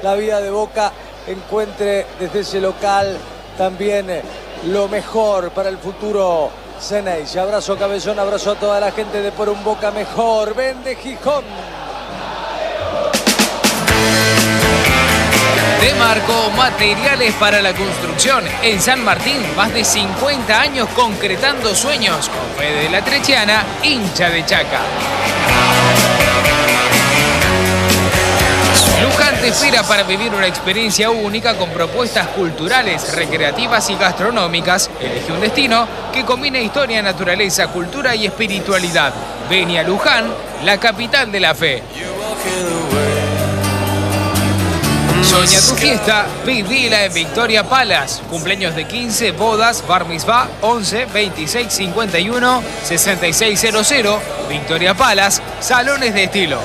la vida de Boca encuentre desde ese local también lo mejor para el futuro Ceneice. Abrazo Cabezón, abrazo a toda la gente de Por un Boca Mejor. Vende Gijón. Demarco, materiales para la construcción. En San Martín, más de 50 años concretando sueños. Con Fede La Trechiana, hincha de Chaca. Luján te espera para vivir una experiencia única con propuestas culturales, recreativas y gastronómicas. Elige un destino que combine historia, naturaleza, cultura y espiritualidad. Ven a Luján, la capital de la fe. Soña tu fiesta, pedila en Victoria Palace. Cumpleaños de 15, bodas, bar mitzvah, 11 26 51 6600. Victoria Palace, salones de estilo.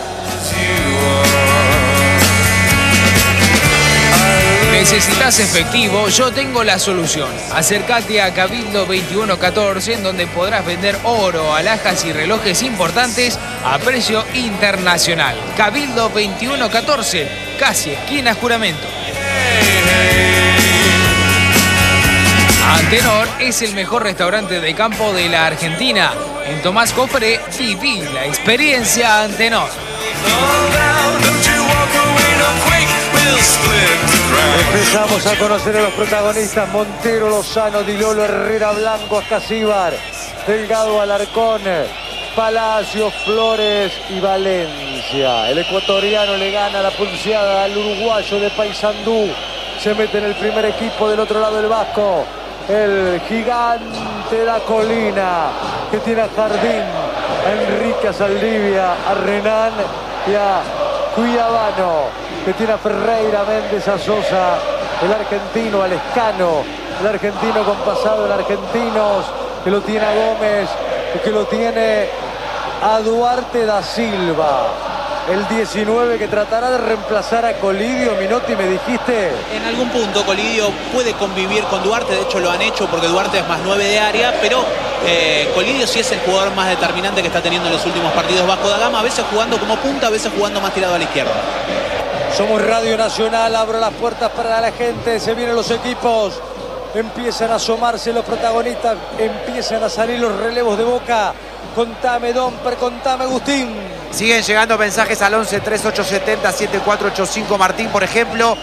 ¿Necesitas efectivo? Yo tengo la solución. Acércate a Cabildo 2114, en donde podrás vender oro, alhajas y relojes importantes a precio internacional. Cabildo 2114, casi esquina Juramento. Antenor es el mejor restaurante de campo de la Argentina. En Tomás Cofre, viví la experiencia Antenor. Empezamos a conocer a los protagonistas: Montero, Lozano, Di Lolo, Herrera, Blanco, Ascasíbar, Delgado, Alarcón, Palacios, Flores y Valencia. El ecuatoriano le gana la pulseada al uruguayo de Paysandú. Se mete en el primer equipo. Del otro lado el vasco, el gigante de la colina, que tiene a Jardín, a Enrique, a Saldivia, a Renan y a Cuiabano, que tiene a Ferreira, Méndez, a Sosa, el argentino, a Lescano, el argentino con pasado en Argentinos, que lo tiene a Gómez, que lo tiene a Duarte da Silva, el 19, que tratará de reemplazar a Colidio. Minotti, me dijiste. En algún punto Colidio puede convivir con Duarte, de hecho lo han hecho porque Duarte es más 9 de área, pero Colidio sí es el jugador más determinante que está teniendo en los últimos partidos Vasco da Gama, a veces jugando como punta, a veces jugando más tirado a la izquierda. Somos Radio Nacional, abro las puertas para la gente, se vienen los equipos, empiezan a asomarse los protagonistas, empiezan a salir los relevos de Boca. Contame, Domper, contame, Agustín. Siguen llegando mensajes al 11 3870 7485. Martín, por ejemplo,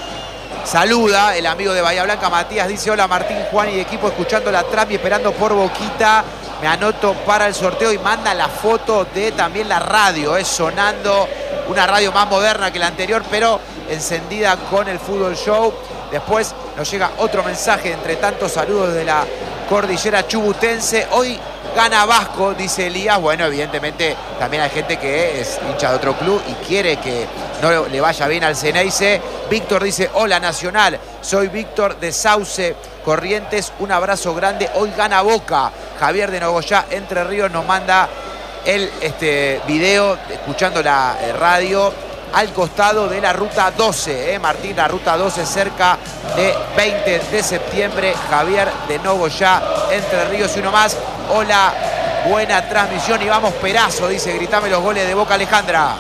saluda el amigo de Bahía Blanca, Matías, dice: hola Martín, Juan y equipo, escuchando la Trami, esperando por Boquita. Me anoto para el sorteo, y manda la foto de también la radio, sonando, una radio más moderna que la anterior, pero encendida con el Fútbol Show. Después nos llega otro mensaje, entre tantos saludos de la cordillera chubutense. Hoy gana Vasco, dice Elías. Bueno, evidentemente también hay gente que es hincha de otro club y quiere que no le vaya bien al Ceneice. Víctor dice: hola Nacional, soy Víctor de Sauce, Corrientes, un abrazo grande. Hoy gana Boca. Javier de Nogoyá, Entre Ríos, nos manda el video escuchando la radio al costado de la ruta 12, Martín, la ruta 12, cerca de 20 de septiembre. Javier de Nogoyá, Entre Ríos. Y uno más: hola, buena transmisión y vamos Perazo, dice, gritame los goles de Boca, Alejandra.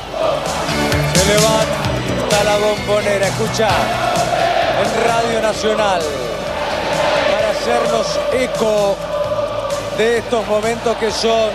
Se levanta la bombonera, escucha, en Radio Nacional, para hacernos eco de estos momentos que son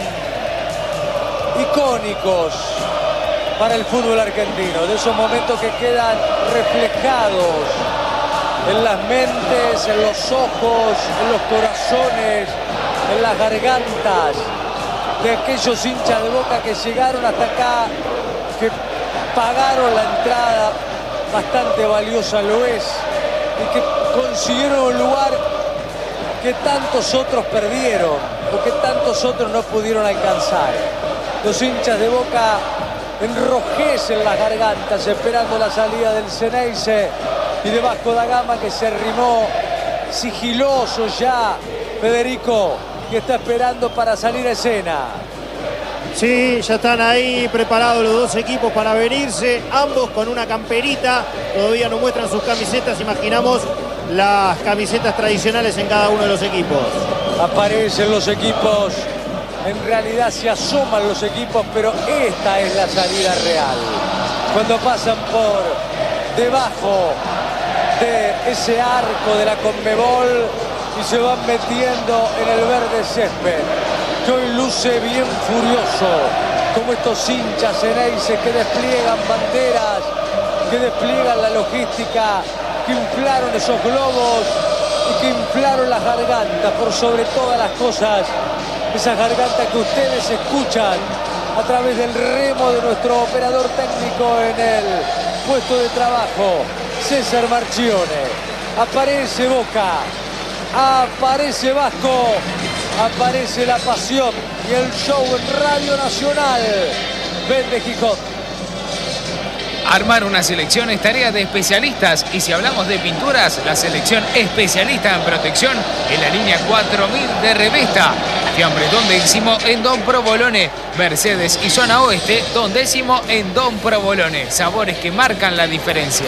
icónicos para el fútbol argentino, de esos momentos que quedan reflejados en las mentes, en los ojos, en los corazones, en las gargantas de aquellos hinchas de Boca que llegaron hasta acá, que pagaron la entrada, bastante valiosa lo es, y que consiguieron un lugar que tantos otros perdieron o que tantos otros no pudieron alcanzar. Los hinchas de Boca enrojecen las gargantas esperando la salida del Ceneice y de Vasco da Gama, que se arrimó sigiloso ya, Federico, que está esperando para salir a escena. Sí, ya están ahí preparados los dos equipos para venirse, ambos con una camperita, todavía no muestran sus camisetas, imaginamos las camisetas tradicionales en cada uno de los equipos. Aparecen los equipos, en realidad se asoman los equipos, pero esta es la salida real. Cuando pasan por debajo de ese arco de la Conmebol y se van metiendo en el verde césped, que hoy luce bien furioso, como estos hinchas ceneices que despliegan banderas, que despliegan la logística, que inflaron esos globos y que inflaron las gargantas, por sobre todas las cosas, esas gargantas que ustedes escuchan a través del remo de nuestro operador técnico en el puesto de trabajo, César Marchione. Aparece Boca, aparece Vasco, aparece la pasión y el show en Radio Nacional. Vende Gijón. Armar una selección es tarea de especialistas y si hablamos de pinturas, la selección especialista en protección en la línea 4000 de Revesta. Fiambre Don Décimo en Don Provolone, Mercedes y Zona Oeste, Don Décimo en Don Provolone. Sabores que marcan la diferencia.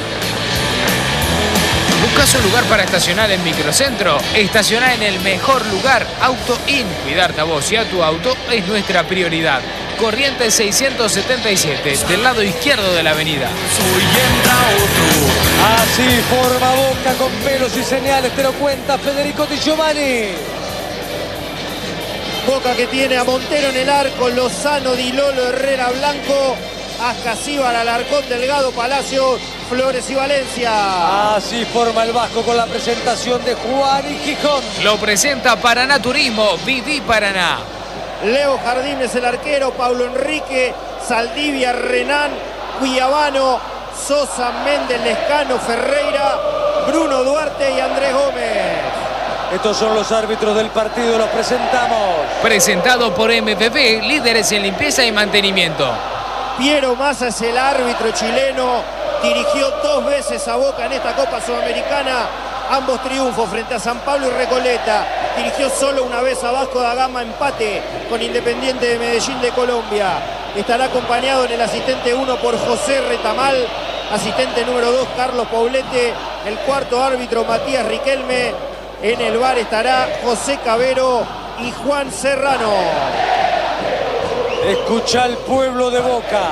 ¿Buscas un lugar para estacionar en Microcentro? Estacioná en el mejor lugar, Auto In. Cuidarte a vos y a tu auto es nuestra prioridad. Corrientes 677, del lado izquierdo de la avenida. Así forma Boca con pelos y señales, te lo cuenta Federico Di Giovanni. Boca que tiene a Montero en el arco, Lozano, Di Lolo, Herrera, Blanco, Ascasíbar, Alarcón, Delgado, Palacio, Flores y Valencia. Así forma el Vasco con la presentación de Juan y Gijón. Lo presenta Paraná Turismo, Viví Paraná. Leo Jardines el arquero, Paulo Enrique, Saldivia, Renán, Cuiabano, Sosa, Méndez, Lescano, Ferreira, Bruno Duarte y Andrés Gómez. Estos son los árbitros del partido, los presentamos. Presentado por MPP, líderes en limpieza y mantenimiento. Piero Massa es el árbitro chileno, dirigió 2 veces a Boca en esta Copa Sudamericana, ambos triunfos frente a San Pablo y Recoleta. Dirigió solo una vez a Vasco da Gama, empate con Independiente de Medellín de Colombia. Estará acompañado en el asistente 1 por José Retamal, asistente número 2 Carlos Poblete, el cuarto árbitro Matías Riquelme, en el VAR estará José Cabero y Juan Serrano. Escucha al pueblo de Boca.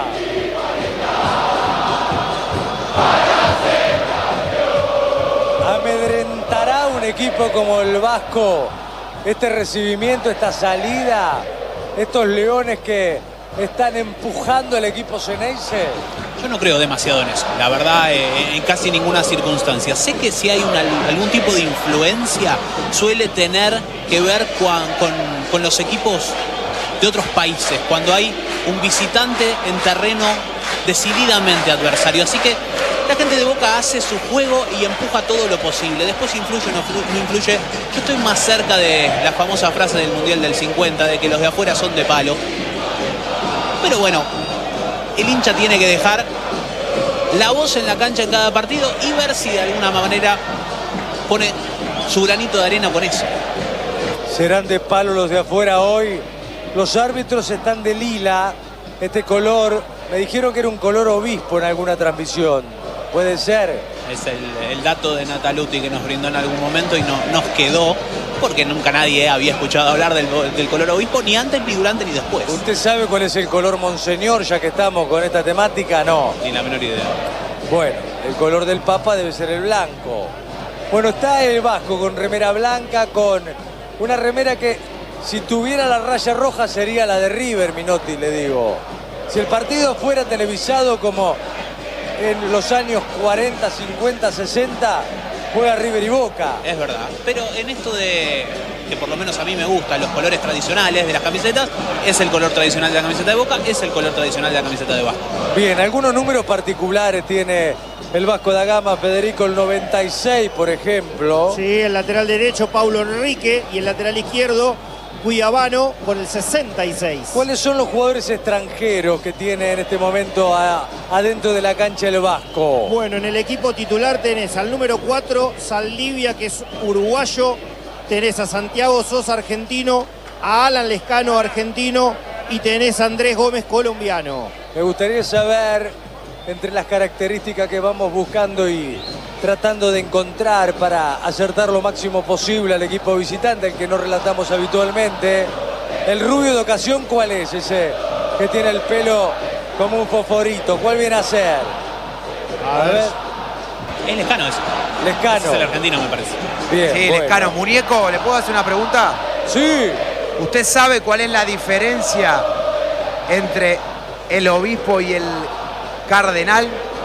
¿Amedrentará un equipo como el Vasco este recibimiento, esta salida, estos leones que están empujando al equipo ceneice? Yo no creo demasiado en eso, la verdad, en casi ninguna circunstancia. Sé que si hay algún tipo de influencia suele tener que ver con los equipos de otros países, cuando hay un visitante en terreno decididamente adversario. Así que la gente de Boca hace su juego y empuja todo lo posible. Después influye o no influye. Yo estoy más cerca de la famosa frase del Mundial del 50, de que los de afuera son de palo. Pero bueno, el hincha tiene que dejar la voz en la cancha en cada partido y ver si de alguna manera pone su granito de arena con eso. Serán de palo los de afuera hoy. Los árbitros están de lila, este color. Me dijeron que era un color obispo en alguna transmisión. ¿Puede ser? Es el dato de Nataluti que nos brindó en algún momento y no nos quedó, porque nunca nadie había escuchado hablar del color obispo, ni antes, ni durante, ni después. ¿Usted sabe cuál es el color monseñor, ya que estamos con esta temática? No. Ni la menor idea. Bueno, el color del Papa debe ser el blanco. Bueno, está el Vasco con remera blanca, con una remera que si tuviera la raya roja sería la de River, Minotti, le digo. Si el partido fuera televisado como en los años 40, 50, 60, juega River y Boca. Es verdad, pero en esto de que por lo menos a mí me gustan los colores tradicionales de las camisetas, es el color tradicional de la camiseta de Boca, es el color tradicional de la camiseta de Vasco. Bien, algunos números particulares tiene el Vasco da Gama, Federico, el 96, por ejemplo. Sí, el lateral derecho Paulo Enrique y el lateral izquierdo Cuiabano con el 66. ¿Cuáles son los jugadores extranjeros que tiene en este momento adentro de la cancha el Vasco? Bueno, en el equipo titular tenés al número 4, Saldivia, que es uruguayo. Tenés a Santiago Sosa, argentino. A Alan Lescano, argentino. Y tenés a Andrés Gómez, colombiano. Me gustaría saber, entre las características que vamos buscando y tratando de encontrar para acertar lo máximo posible al equipo visitante, el que no relatamos habitualmente, el rubio de ocasión, ¿cuál es? Ese que tiene el pelo como un fosforito, ¿cuál viene a ser? A ver. Es Lescano eso. Lescano. Es el argentino, me parece. Bien, Sí, bueno. Lescano. Muñeco, ¿le puedo hacer una pregunta? Sí. ¿Usted sabe cuál es la diferencia entre el obispo y el cardenal?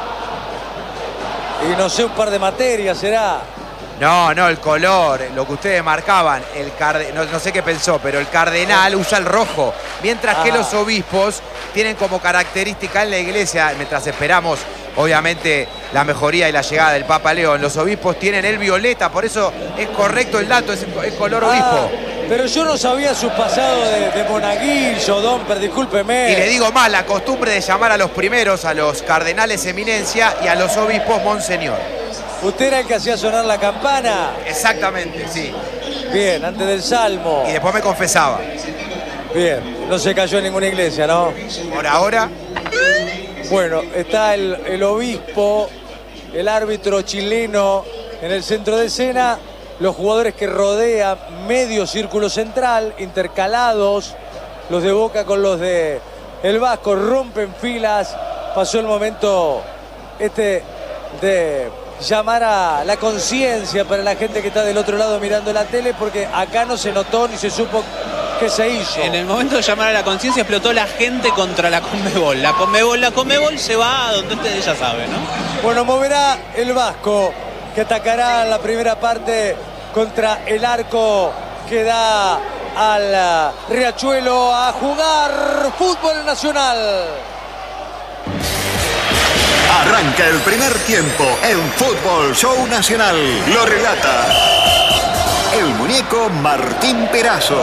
Y no sé, un par de materias será. No, el color, lo que ustedes marcaban, no sé qué pensó, pero el cardenal usa el rojo, mientras que los obispos tienen como característica en la iglesia, mientras esperamos obviamente la mejoría y la llegada del Papa León, los obispos tienen el violeta, por eso es correcto el dato, es color obispo. Pero yo no sabía su pasado de monaguillo, Domper, discúlpeme. Y le digo más, la costumbre de llamar a los primeros, a los cardenales eminencia y a los obispos monseñor. ¿Usted era el que hacía sonar la campana? Exactamente, sí. Bien, antes del salmo. Y después me confesaba. Bien, no se cayó en ninguna iglesia, ¿no? Por ahora, Bueno, está el obispo, el árbitro chileno en el centro de escena, los jugadores que rodean medio círculo central, intercalados, los de Boca con los de el Vasco, rompen filas. Pasó el momento de llamar a la conciencia para la gente que está del otro lado mirando la tele, porque acá no se notó ni se supo qué se hizo. En el momento de llamar a la conciencia explotó la gente contra la Conmebol. La Conmebol se va a donde ustedes ya saben, ¿no? Bueno, moverá el Vasco, que atacará en la primera parte contra el arco que da al Riachuelo a jugar fútbol nacional. Arranca el primer tiempo en Fútbol Show Nacional. Lo relata el muñeco Martín Perazo.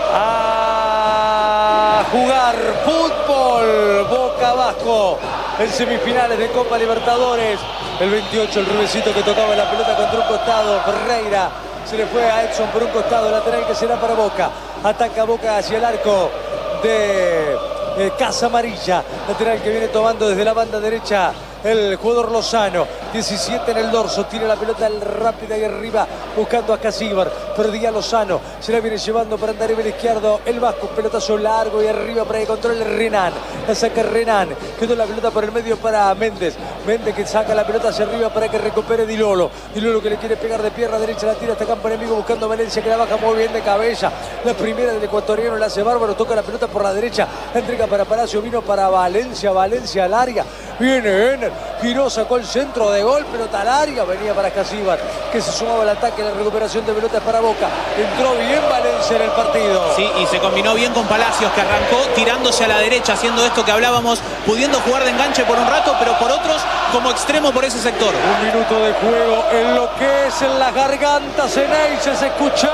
A jugar fútbol, Boca Vasco en semifinales de Copa Libertadores. El 28, el rubecito que tocaba la pelota contra un costado, Ferreira se le fue a Edson por un costado, lateral que será para Boca. Ataca Boca hacia el arco de Casa Amarilla, lateral que viene tomando desde la banda derecha el jugador Lozano, 17 en el dorso, tira la pelota rápida y arriba buscando a Casíbar, perdía Lozano, se la viene llevando para andar en el izquierdo el Vasco, pelotazo largo y arriba para que controle Renan, la saca Renan, quedó la pelota por el medio para Méndez, Méndez que saca la pelota hacia arriba para que recupere Di Lolo que le quiere pegar de pierna derecha, la tira hasta campo enemigo buscando a Valencia que la baja muy bien de cabeza, la primera del ecuatoriano la hace bárbaro, toca la pelota por la derecha, la entrega para Palacio, vino para Valencia al área, viene en giró, sacó el centro de gol, pelota al área, venía para Casíbar, que se sumaba al ataque, la recuperación de pelotas para Boca. Entró bien Valencia en el partido. Sí, y se combinó bien con Palacios, que arrancó tirándose a la derecha, haciendo esto que hablábamos, pudiendo jugar de enganche por un rato, pero por otros como extremo por ese sector. Un minuto de juego, en lo que es en las gargantas, Ceneice, se escucha.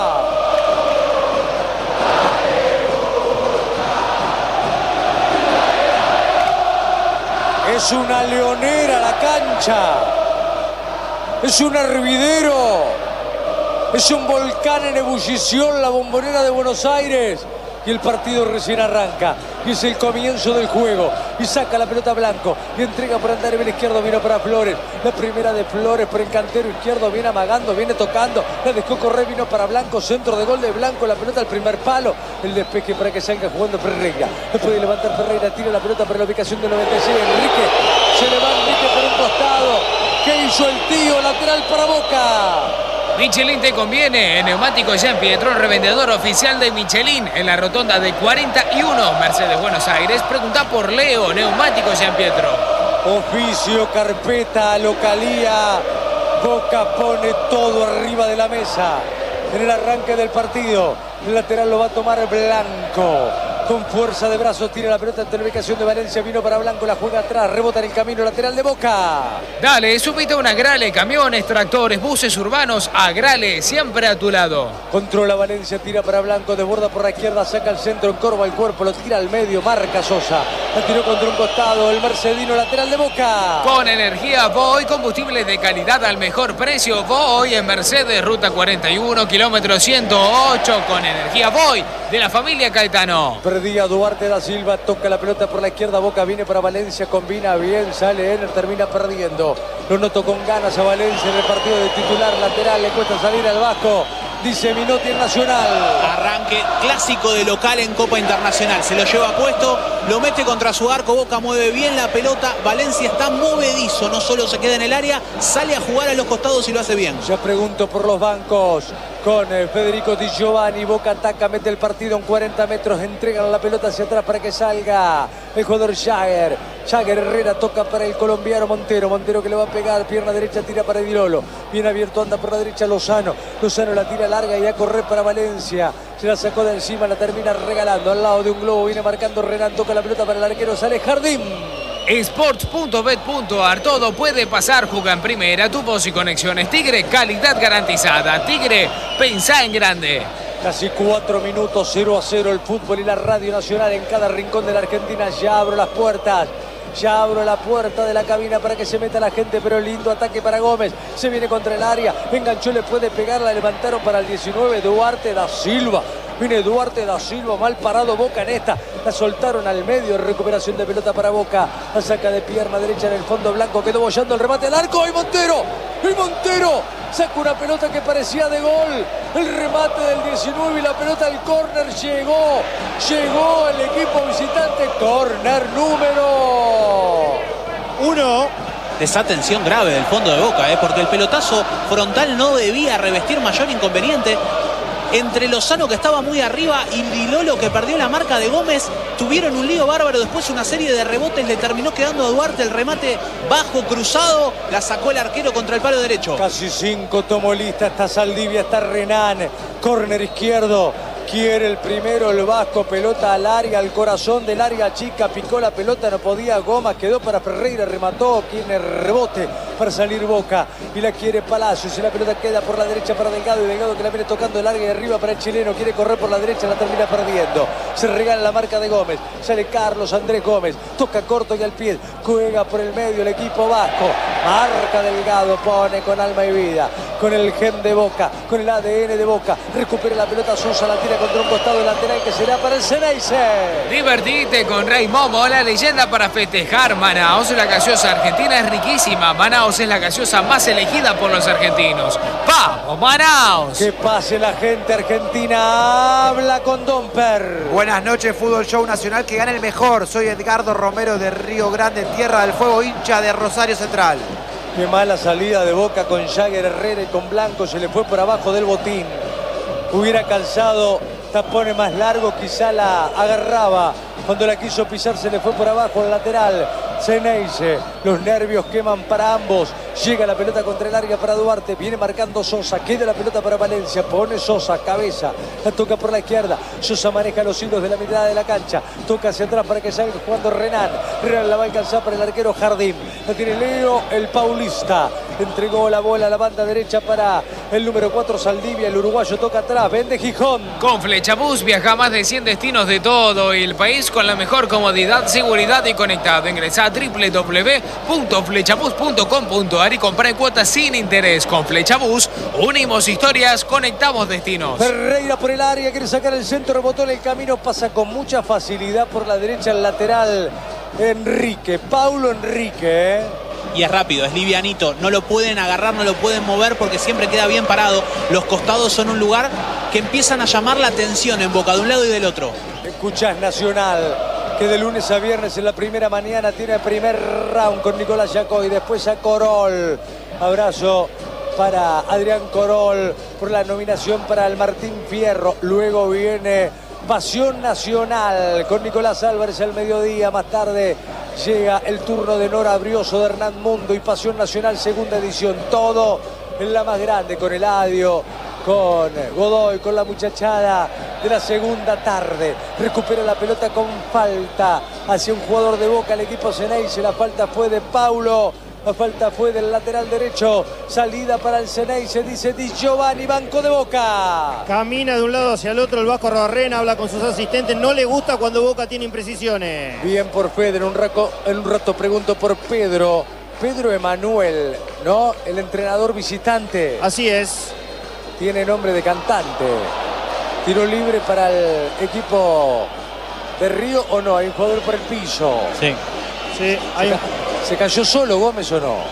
Es una leonera la cancha, es un hervidero, es un volcán en ebullición la Bombonera de Buenos Aires y el partido recién arranca y es el comienzo del juego y saca la pelota Blanco y entrega por andar en el izquierdo, vino para Flores, la primera de Flores por el cantero izquierdo, viene amagando, viene tocando, la dejó correr, vino para Blanco, centro de gol de Blanco, la pelota al primer palo, el despeje para que salga jugando Ferreira, no puede levantar Ferreira, tira la pelota para la ubicación de 96, Enrique, se le va Enrique por un costado, ¿qué hizo el tío? Lateral para Boca. Michelin te conviene. En Neumáticos Jean Pietro, revendedor oficial de Michelin en la rotonda de 41 Mercedes Buenos Aires. Pregunta por Leo, Neumáticos Jean Pietro. Oficio, carpeta, localía. Boca pone todo arriba de la mesa. En el arranque del partido, el lateral lo va a tomar Blanco. Con fuerza de brazos tira la pelota ante la ubicación de Valencia, vino para Blanco, la juega atrás, rebota en el camino lateral de Boca. Dale, subite una Agrale, camiones, tractores, buses urbanos, Agrale, siempre a tu lado. Controla Valencia, tira para Blanco, desborda por la izquierda, saca el centro, encorva el cuerpo, lo tira al medio, marca Sosa. La tiró contra un costado, el mercedino lateral de Boca. Con energía Voy, combustibles de calidad al mejor precio. Voy en Mercedes, ruta 41, kilómetro 108, con energía Voy, de la familia Caetano. Perdía Duarte da Silva, toca la pelota por la izquierda, Boca viene para Valencia, combina bien, sale Ener, termina perdiendo. Lo noto con ganas a Valencia en el partido de titular lateral, le cuesta salir al Vasco. dice Minotti en Nacional. Arranque clásico de local en Copa Internacional. Se lo lleva puesto, lo mete contra su arco. Boca mueve bien la pelota. Valencia está movedizo. No solo se queda en el área, sale a jugar a los costados y lo hace bien. Ya pregunto por los bancos con Federico Di Giovanni. Boca ataca, mete el partido en 40 metros. Entregan la pelota hacia atrás para que salga el jugador Jagger. Jagger, Herrera toca para el colombiano Montero. Montero que le va a pegar, pierna derecha, tira para Di Lolo. Bien abierto, anda por la derecha Lozano. Lozano la tira larga y a correr para Valencia. Se la sacó de encima, la termina regalando al lado de un globo. Viene marcando Renan, toca la pelota para el arquero, sale Jardín. Sports.bet.ar, todo puede pasar, juega en primera, tu voz y conexiones. Tigre, calidad garantizada. Tigre, pensá en grande. Casi 4 minutos, 0-0 el fútbol y la Radio Nacional en cada rincón de la Argentina. Ya abro las puertas. Ya abro la puerta de la cabina para que se meta la gente, pero lindo ataque para Gómez. Se viene contra el área, enganchó, le puede pegar, la levantaron para el 19, Duarte da Silva. Viene Duarte da Silva, mal parado Boca en esta. La soltaron al medio, recuperación de pelota para Boca. La saca de pierna derecha en el fondo blanco, quedó bollando el remate al arco. ¡Y Montero! ¡Y Montero! Saca una pelota que parecía de gol. El remate del 19 y la pelota al córner llegó. Llegó el equipo visitante. Córner número 1. Desatención grave del fondo de Boca, porque el pelotazo frontal no debía revestir mayor inconveniente. Entre Lozano, que estaba muy arriba, y Di Lolo, que perdió la marca de Gómez, tuvieron un lío bárbaro. Después una serie de rebotes le terminó quedando a Duarte el remate bajo, cruzado. La sacó el arquero contra el palo derecho. Casi 5 tomó lista. Está Saldivia, está Renan. Córner izquierdo. Quiere el primero el Vasco, pelota al área, al corazón del área chica, picó la pelota, no podía Goma, quedó para Ferreira, remató, tiene rebote para salir Boca y la quiere Palacios y la pelota queda por la derecha para Delgado y Delgado que la viene tocando el área y arriba para el chileno, quiere correr por la derecha, la termina perdiendo, se regala la marca de Gómez, sale Carlos Andrés Gómez, toca corto y al pie, juega por el medio el equipo vasco, marca Delgado, pone con alma y vida, con el gen de Boca, con el ADN de Boca, recupera la pelota Sosa, la tira contra un costado lateral que será para el Ceneice. Divertite con Rey Momo, la leyenda para festejar. Manaos, la gaseosa argentina es riquísima. Manaos es la gaseosa más elegida por los argentinos. ¡Vamos, Manaos! Que pase la gente argentina. Habla con Domper. Buenas noches, Fútbol Show Nacional, que gana el mejor. Soy Edgardo Romero de Río Grande, Tierra del Fuego, hincha de Rosario Central. Qué mala salida de Boca con Jagger, Herrera y con Blanco. Se le fue por abajo del botín. Hubiera calzado tapones más largos, quizá la agarraba. Cuando la quiso pisar se le fue por abajo el lateral. Ceneice, los nervios queman para ambos. Llega la pelota contra el área para Duarte. Viene marcando Sosa. Queda la pelota para Valencia. Pone Sosa, cabeza. La toca por la izquierda. Sosa maneja los hilos de la mitad de la cancha. Toca hacia atrás para que salga jugando Renan. Renan la va a alcanzar para el arquero Jardín. La tiene Leo, el paulista. Entregó la bola a la banda derecha para el número 4, Saldivia. El uruguayo toca atrás. Vende Gijón. Con Flechabús viaja a más de 100 destinos de todo el país con la mejor comodidad, seguridad y conectado. Ingresa a www.flechabús.com.ar y compra en cuotas sin interés. Con Flechabús unimos historias, conectamos destinos. Ferreira por el área, quiere sacar el centro, rebotó en el camino, pasa con mucha facilidad por la derecha el lateral Enrique, Paulo Enrique. Y es rápido, es livianito, no lo pueden agarrar, no lo pueden mover porque siempre queda bien parado. Los costados son un lugar que empiezan a llamar la atención en Boca, de un lado y del otro. Escuchás Nacional, que de lunes a viernes en la primera mañana tiene el primer round con Nicolás Yacoy, después a Corol. Abrazo para Adrián Corol por la nominación para el Martín Fierro. Luego viene Pasión Nacional con Nicolás Álvarez al mediodía. Más tarde llega el turno de Nora Brioso, de Hernán Mundo y Pasión Nacional segunda edición. Todo en la más grande con Eladio, con Godoy, con la muchachada de la segunda tarde. Recupera la pelota con falta hacia un jugador de Boca, el equipo Ceneice. La falta fue de Paulo. La falta fue del lateral derecho. Salida para el Ceneice, dice Di Giovanni, banco de Boca. Camina de un lado hacia el otro el Vasco Rorrena, habla con sus asistentes. No le gusta cuando Boca tiene imprecisiones. Bien por Fede, en un rato pregunto por Pedro. Pedro Emanuel, ¿no? El entrenador visitante. Así es. Tiene nombre de cantante. Tiro libre para el equipo de Río, ¿o no? Hay un jugador por el piso. Sí. Sí, hay un... ¿Se cayó solo Gómez o no?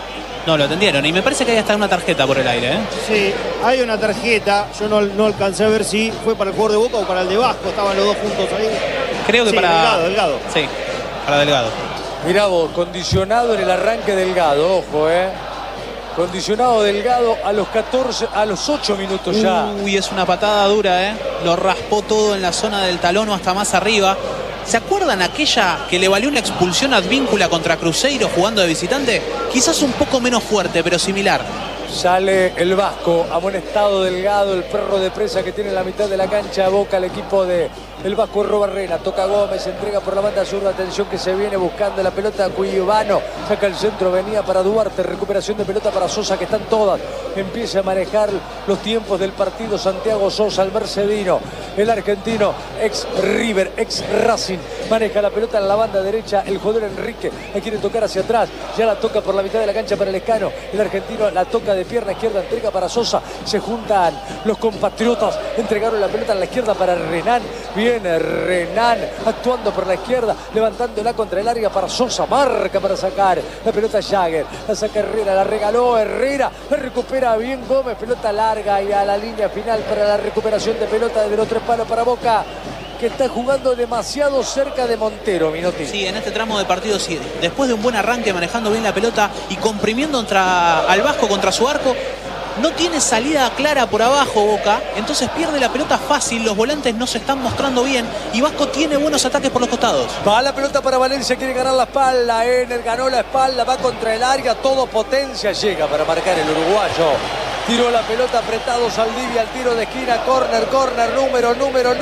No, lo atendieron. Y me parece que hay hasta una tarjeta por el aire, ¿eh? Sí, hay una tarjeta. Yo no alcancé a ver si fue para el jugador de Boca o para el de Vasco. Estaban los dos juntos ahí. Creo que sí, para... Delgado. Sí, para Delgado. Mirá vos, condicionado en el arranque Delgado, ojo, condicionado Delgado a los 8 minutos ya. Uy, es una patada dura, ¿eh? Lo raspó todo en la zona del talón o hasta más arriba. ¿Se acuerdan aquella que le valió una expulsión advíncula contra Cruzeiro jugando de visitante? Quizás un poco menos fuerte, pero similar. Sale el Vasco, amonestado Delgado, el perro de presa que tiene en la mitad de la cancha. Boca el equipo de el Vasco Robarrena. Toca Gómez, entrega por la banda zurda. Atención que se viene buscando la pelota. Cuivano saca el centro, venía para Duarte. Recuperación de pelota para Sosa, que están todas. Empieza a manejar los tiempos del partido Santiago Sosa, el mercedino, el argentino, ex River, ex Racing. Maneja la pelota en la banda derecha. El jugador Enrique la quiere tocar hacia atrás. Ya la toca por la mitad de la cancha para el Escano. El argentino la toca de pierna izquierda, entrega para Sosa. Se juntan los compatriotas. Entregaron la pelota en la izquierda para Renan. Viene Renan actuando por la izquierda, levantándola contra el área para Sosa. Marca para sacar la pelota Jagger. La saca Herrera, la regaló Herrera. La recupera bien Gómez. Pelota larga y a la línea final para la recuperación de pelota de los 3 palos para Boca, que está jugando demasiado cerca de Montero, Minotti. Sí, en este tramo de partido sí. Después de un buen arranque, manejando bien la pelota y comprimiendo al Vasco contra su arco, no tiene salida clara por abajo Boca, entonces pierde la pelota fácil, los volantes no se están mostrando bien y Vasco tiene buenos ataques por los costados. Va la pelota para Valencia, quiere ganar la espalda. Ener ganó la espalda, va contra el área, todo potencia, llega para marcar el uruguayo. Tiró la pelota apretado Saldivia al tiro de esquina, córner, número.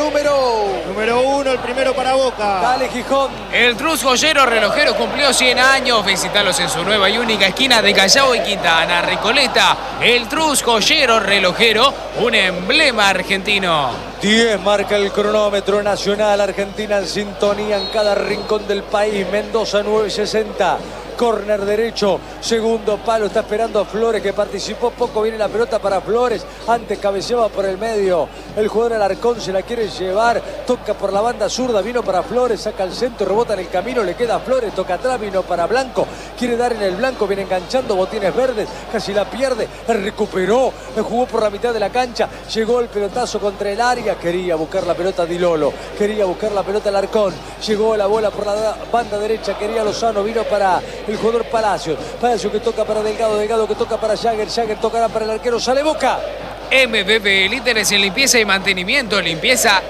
Número 1, el primero para Boca. Dale, Gijón. El Trus Joyero Relojero cumplió 100 años. Visitalos en su nueva y única esquina de Callao y Quintana, Recoleta. El Trus Joyero Relojero, un emblema argentino. 10 marca el cronómetro nacional. Argentina en sintonía en cada rincón del país. Mendoza 9:60. Córner derecho, segundo palo, está esperando a Flores, que participó poco. Viene la pelota para Flores, antes cabeceaba por el medio el jugador Alarcón, se la quiere llevar, toca por la banda zurda, vino para Flores, saca el centro, rebota en el camino, le queda a Flores, toca atrás, vino para Blanco, quiere dar en el Blanco, viene enganchando, botines verdes, casi la pierde, la recuperó, la jugó por la mitad de la cancha, llegó el pelotazo contra el área, quería buscar la pelota Di Lolo, quería buscar la pelota Alarcón, llegó la bola por la banda derecha, quería Lozano, vino para el jugador Palacios que toca para Delgado que toca para Jagger tocará para el arquero, sale Boca. MBB, líderes en limpieza y mantenimiento, limpieza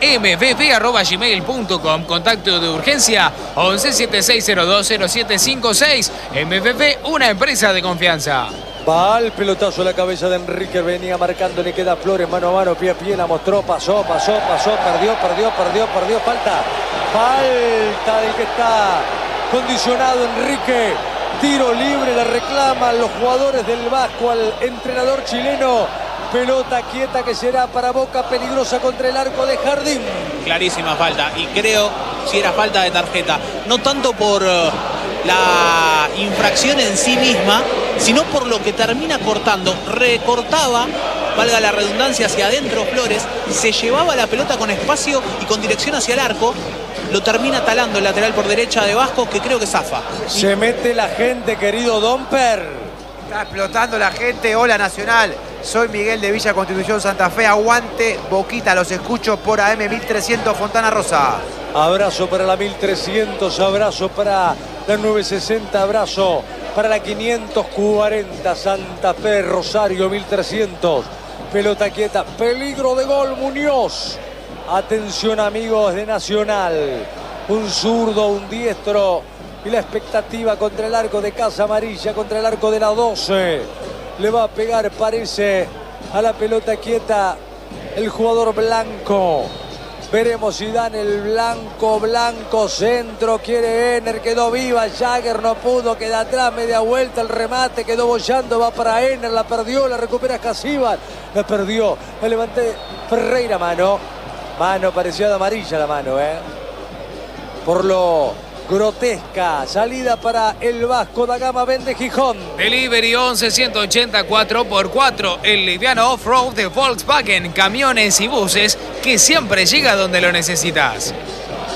mbb@gmail.com. Contacto de urgencia 1176020756. MBB, una empresa de confianza. Va el pelotazo a la cabeza de Enrique, venía marcando, le queda Flores mano a mano, pie a pie, la mostró, pasó, perdió, falta del que está condicionado Enrique. Tiro libre, le reclaman los jugadores del Vasco al entrenador chileno. Pelota quieta que será para Boca, peligrosa contra el arco de Jardín. Clarísima falta, y creo si era falta de tarjeta. No tanto por la infracción en sí misma, sino por lo que termina cortando. Recortaba, valga la redundancia, hacia adentro Flores, se llevaba la pelota con espacio y con dirección hacia el arco. Lo termina talando el lateral por derecha de Vasco, que creo que zafa. Se mete la gente, querido Domper. Está explotando la gente. Hola Nacional, soy Miguel de Villa Constitución Santa Fe. Aguante Boquita, los escucho por AM 1300 Fontana Rosa. Abrazo para la 1300, abrazo para la 960, abrazo para la 540 Santa Fe, Rosario 1300. Pelota quieta, peligro de gol Muñoz. Atención amigos de Nacional, un zurdo, un diestro y la expectativa contra el arco de Casa Amarilla, contra el arco de la 12. Le va a pegar, parece, a la pelota quieta el jugador Blanco. Veremos si dan el Blanco, centro, quiere Ener, quedó viva, Jagger no pudo, queda atrás, media vuelta, el remate, quedó bollando, va para Ener, la perdió, la recupera Casíbar, la perdió, la levanté Ferreira, mano parecía de amarilla la mano, por lo grotesca, salida para el Vasco da Gama, vende Gijón. Delivery 11-184x4, el liviano off-road de Volkswagen, camiones y buses que siempre llega donde lo necesitas.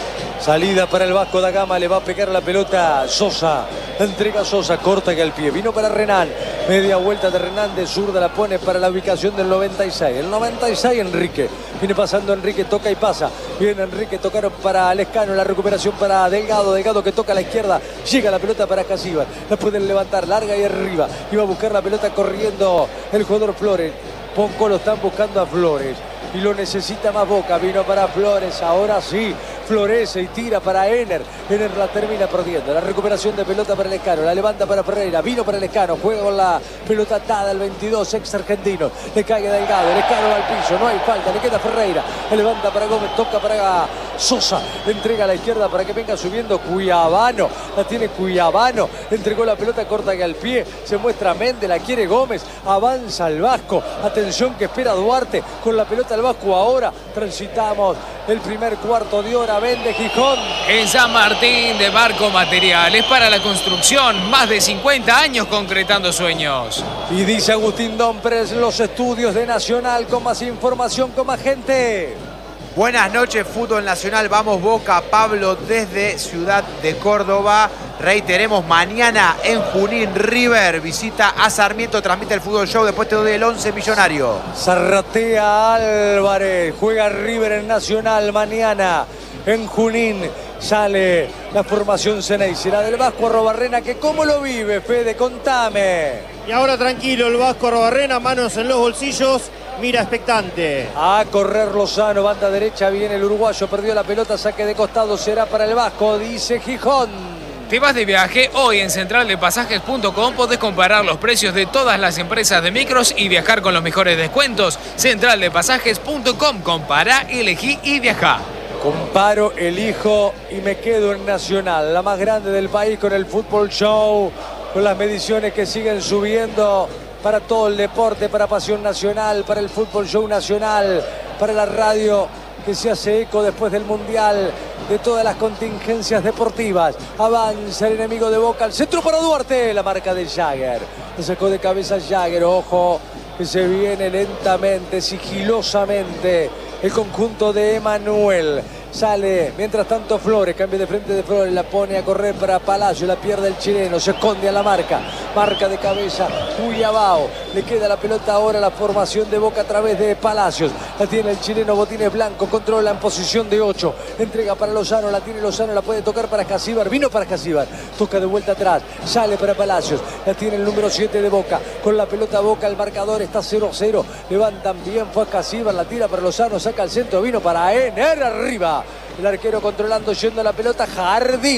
Salida para el Vasco da Gama, le va a pegar la pelota Sosa. Entrega Sosa, corta que al pie. Vino para Renan. Media vuelta de Renan, de zurda la pone para la ubicación del 96. El 96 Enrique. Viene pasando Enrique, toca y pasa. Viene Enrique, tocaron para Lescano. La recuperación para Delgado. Delgado que toca a la izquierda. Llega la pelota para Casíbar. La pueden levantar larga y arriba. Iba a buscar la pelota corriendo el jugador Flores. Poco lo están buscando a Flores. Y lo necesita más Boca. Vino para Flores. Ahora sí. Florece y tira para Ener. Ener la termina perdiendo. La recuperación de pelota para Lescano. La levanta para Ferreira. Vino para Lescano. Juega con la pelota atada el 22, ex argentino. Le cae Delgado. Lescano va al piso. No hay falta. Le queda Ferreira. Le levanta para Gómez. Toca para Sosa. Le entrega a la izquierda para que venga subiendo Cuyabano. La tiene Cuyabano. Entregó la pelota corta que al pie. Se muestra Méndez. La quiere Gómez. Avanza el Vasco. Atención que espera Duarte. Con la pelota el Vasco ahora. Transitamos el primer cuarto de hora. Vende Gijón. En San Martín de Barco Materiales para la construcción. Más de 50 años concretando sueños. Y dice Agustín Dompres, los estudios de Nacional con más información, con más gente. Buenas noches, fútbol nacional. Vamos Boca, Pablo desde Ciudad de Córdoba. Reiteremos, mañana en Junín, River visita a Sarmiento, transmite el Fútbol Show. Después te doy el 11 millonario. Zarratea Álvarez, juega River en Nacional mañana en Junín. Sale la formación Ceney, será del Vasco Arrobarrena, que cómo lo vive, Fede, contame. Y ahora tranquilo el Vasco Arrobarrena, manos en los bolsillos, mira expectante. A correr Lozano, banda derecha, viene el uruguayo, perdió la pelota, saque de costado, será para el Vasco, dice Gijón. ¿Te vas de viaje? Hoy en centraldepasajes.com podés comparar los precios de todas las empresas de micros y viajar con los mejores descuentos. Centraldepasajes.com, compará, elegí y viajá. Comparo, elijo y me quedo en Nacional, la más grande del país, con el Fútbol Show, con las mediciones que siguen subiendo para todo el deporte, para Pasión Nacional, para el Fútbol Show Nacional, para la radio que se hace eco después del Mundial, de todas las contingencias deportivas. Avanza el enemigo de Boca, el centro para Duarte, la marca de Jagger. Le sacó de cabeza Jagger, ojo, que se viene lentamente, sigilosamente, el conjunto de Emanuel. Sale, mientras tanto Flores, cambia de frente de Flores, la pone a correr para Palacio, la pierde el chileno, se esconde a la marca de cabeza, Cuyabao, le queda la pelota ahora a la formación de Boca a través de Palacios, la tiene el chileno Botines Blanco, controla en posición de 8, entrega para Lozano, la tiene Lozano, la puede tocar para Casíbar, vino para Casíbar, toca de vuelta atrás, sale para Palacios, la tiene el número 7 de Boca, con la pelota Boca, el marcador está 0-0, levantan bien, fue a Casíbar, la tira para Lozano, saca el centro, vino para Ener, arriba. El arquero controlando, yendo la pelota, Jardín.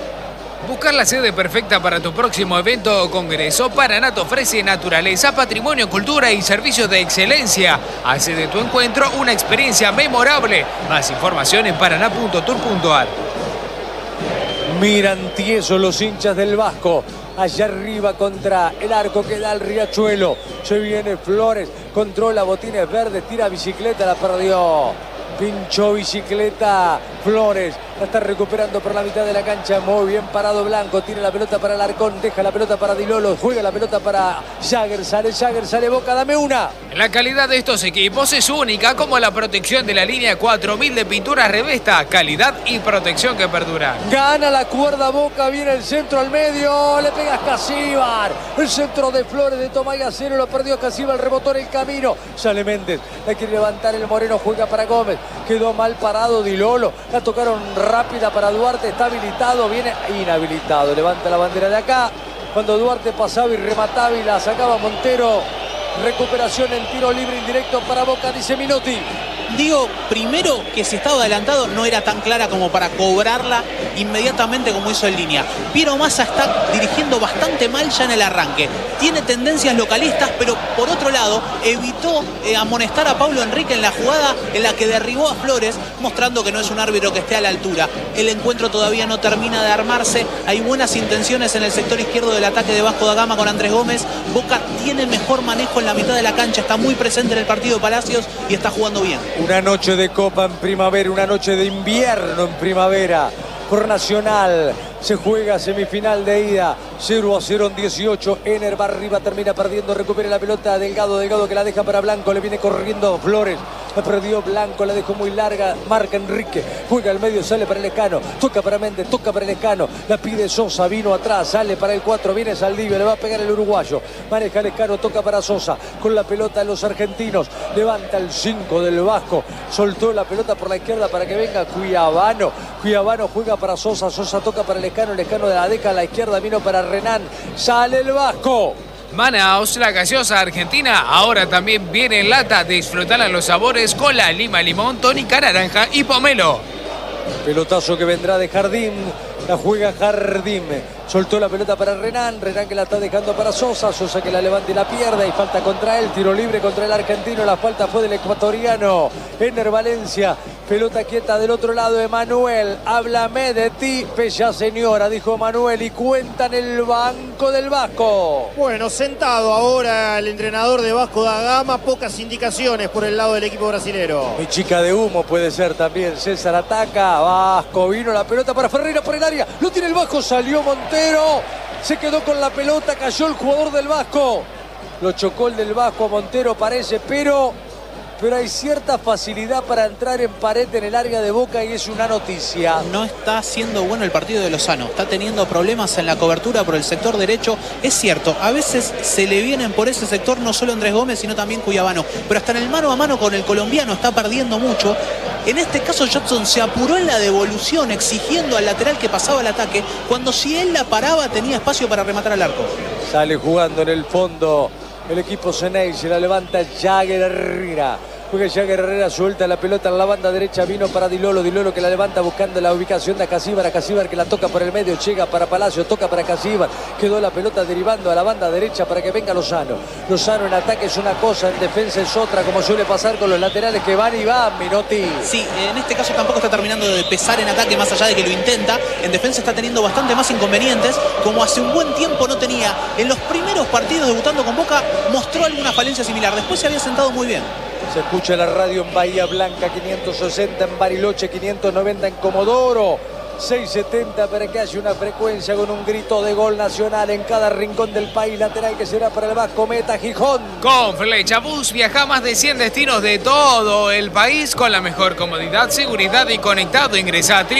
Buscar la sede perfecta para tu próximo evento o congreso, Paranat ofrece naturaleza, patrimonio, cultura y servicios de excelencia. Hace de tu encuentro una experiencia memorable. Más información en paranat.tour.ar. Miran tiesos los hinchas del Vasco. Allá arriba contra el arco que da el Riachuelo. Se viene Flores, controla Botines Verdes, tira bicicleta, la perdió. Pinchó bicicleta Flores, la está recuperando por la mitad de la cancha, muy bien parado Blanco, tiene la pelota para Alarcón, deja la pelota para Dilolo, juega la pelota para Jagger, sale Boca, dame una. La calidad de estos equipos es única, como la protección de la línea 4000 de pinturas Revesta, calidad y protección que perdura. Gana la cuerda Boca, viene el centro al medio, le pega Casíbar, el centro de Flores de Tomay Acero, lo perdió Casíbar, rebotó en el camino, sale Méndez, la quiere levantar el Moreno, juega para Gómez, quedó mal parado Dilolo, la tocaron rápida para Duarte, está habilitado, viene inhabilitado, levanta la bandera de acá, cuando Duarte pasaba y remataba y la sacaba Montero, recuperación en tiro libre indirecto para Boca, dice Minotti. Digo, primero que si estaba adelantado no era tan clara como para cobrarla inmediatamente como hizo en línea. Piero Massa está dirigiendo bastante mal ya en el arranque. Tiene tendencias localistas, pero por otro lado evitó amonestar a Pablo Enrique en la jugada en la que derribó a Flores, mostrando que no es un árbitro que esté a la altura. El encuentro todavía no termina de armarse. Hay buenas intenciones en el sector izquierdo del ataque de Vasco da Gama con Andrés Gómez. Boca tiene mejor manejo en la mitad de la cancha, está muy presente en el partido de Palacios y está jugando bien. Una noche de Copa en primavera, una noche de invierno en primavera. Por Nacional se juega semifinal de ida, 0-0 en 18. Ener va arriba, termina perdiendo, recupera la pelota Delgado que la deja para Blanco, le viene corriendo Flores. La perdió Blanco, la dejó muy larga. Marca Enrique. Juega al medio, sale para Lescano. Toca para Méndez, toca para Lescano. La pide Sosa, vino atrás, sale para el 4. Viene Saldivia, le va a pegar el uruguayo. Maneja Lescano, toca para Sosa. Con la pelota los argentinos. Levanta el 5 del Vasco. Soltó la pelota por la izquierda para que venga Cuiabano. Cuiabano juega para Sosa. Sosa toca para Lescano. Lescano de la deca a la izquierda. Vino para Renan. Sale el Vasco. Manaos, la gaseosa argentina, ahora también viene en lata. Disfrutarán los sabores con la lima, limón, tónica, naranja y pomelo. Pelotazo que vendrá de Jardín. La juega Jardín. Soltó la pelota para Renan. Renan que la está dejando para Sosa. Sosa que la levanta y la pierde. Y falta contra él. Tiro libre contra el argentino. La falta fue del ecuatoriano Ener Valencia. Pelota quieta del otro lado, Emanuel. Háblame de ti, bella señora, dijo Manuel. Y cuenta en el banco del Vasco. Bueno, sentado ahora el entrenador de Vasco da Gama. Pocas indicaciones por el lado del equipo brasilero. Mi chica de humo puede ser también. César ataca. Vasco, vino la pelota para Ferreira por el área. Lo tiene el Vasco, salió Montero. Se quedó con la pelota, cayó el jugador del Vasco. Lo chocó el del Vasco a Montero, parece, pero hay cierta facilidad para entrar en pared en el área de Boca y es una noticia. No está siendo bueno el partido de Lozano. Está teniendo problemas en la cobertura por el sector derecho. Es cierto, a veces se le vienen por ese sector no solo Andrés Gómez, sino también Cuiabano. Pero hasta en el mano a mano con el colombiano está perdiendo mucho. En este caso Judson se apuró en la devolución, exigiendo al lateral que pasaba el ataque, cuando si él la paraba tenía espacio para rematar al arco. Sale jugando en el fondo el equipo Ceney, se la levanta Jagger Herrera. Juega Jagger Herrera, suelta la pelota en la banda derecha, vino para Di Lolo que la levanta buscando la ubicación de Acasíbar que la toca por el medio, llega para Palacio, toca para Acasíbar, quedó la pelota derivando a la banda derecha para que venga Lozano. Lozano en ataque es una cosa, en defensa es otra, como suele pasar con los laterales que van y van, Minotti. Sí, en este caso tampoco está terminando de pesar en ataque, más allá de que lo intenta. En defensa está teniendo bastante más inconvenientes, como hace un buen tiempo no tenía. En los primeros partidos debutando con Boca mostró alguna falencia similar, después se había sentado muy bien. Se escucha la radio en Bahía Blanca, 560 en Bariloche, 590 en Comodoro, 670 para que haya una frecuencia con un grito de gol nacional en cada rincón del país. Lateral que será para el Vasco, meta Gijón. Con Flechabús viaja más de 100 destinos de todo el país con la mejor comodidad, seguridad y conectado. Ingresa a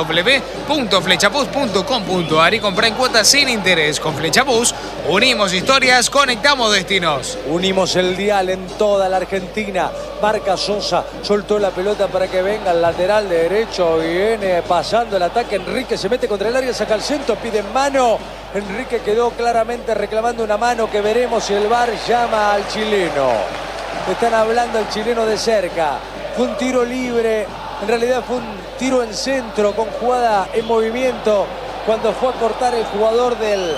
www.flechabús.com.ar y compra en cuotas sin interés. Con Flechabús unimos historias, conectamos destinos. Unimos el dial en toda la Argentina. Marca Sosa, soltó la pelota para que venga el lateral de derecho. Viene pasando el ataque. Enrique se mete contra el área, saca el centro, pide mano. Enrique quedó claramente reclamando una mano que veremos si el VAR llama al chileno. Están hablando al chileno de cerca. Fue un tiro libre, en realidad fue un tiro en centro con jugada en movimiento. Cuando fue a cortar el jugador del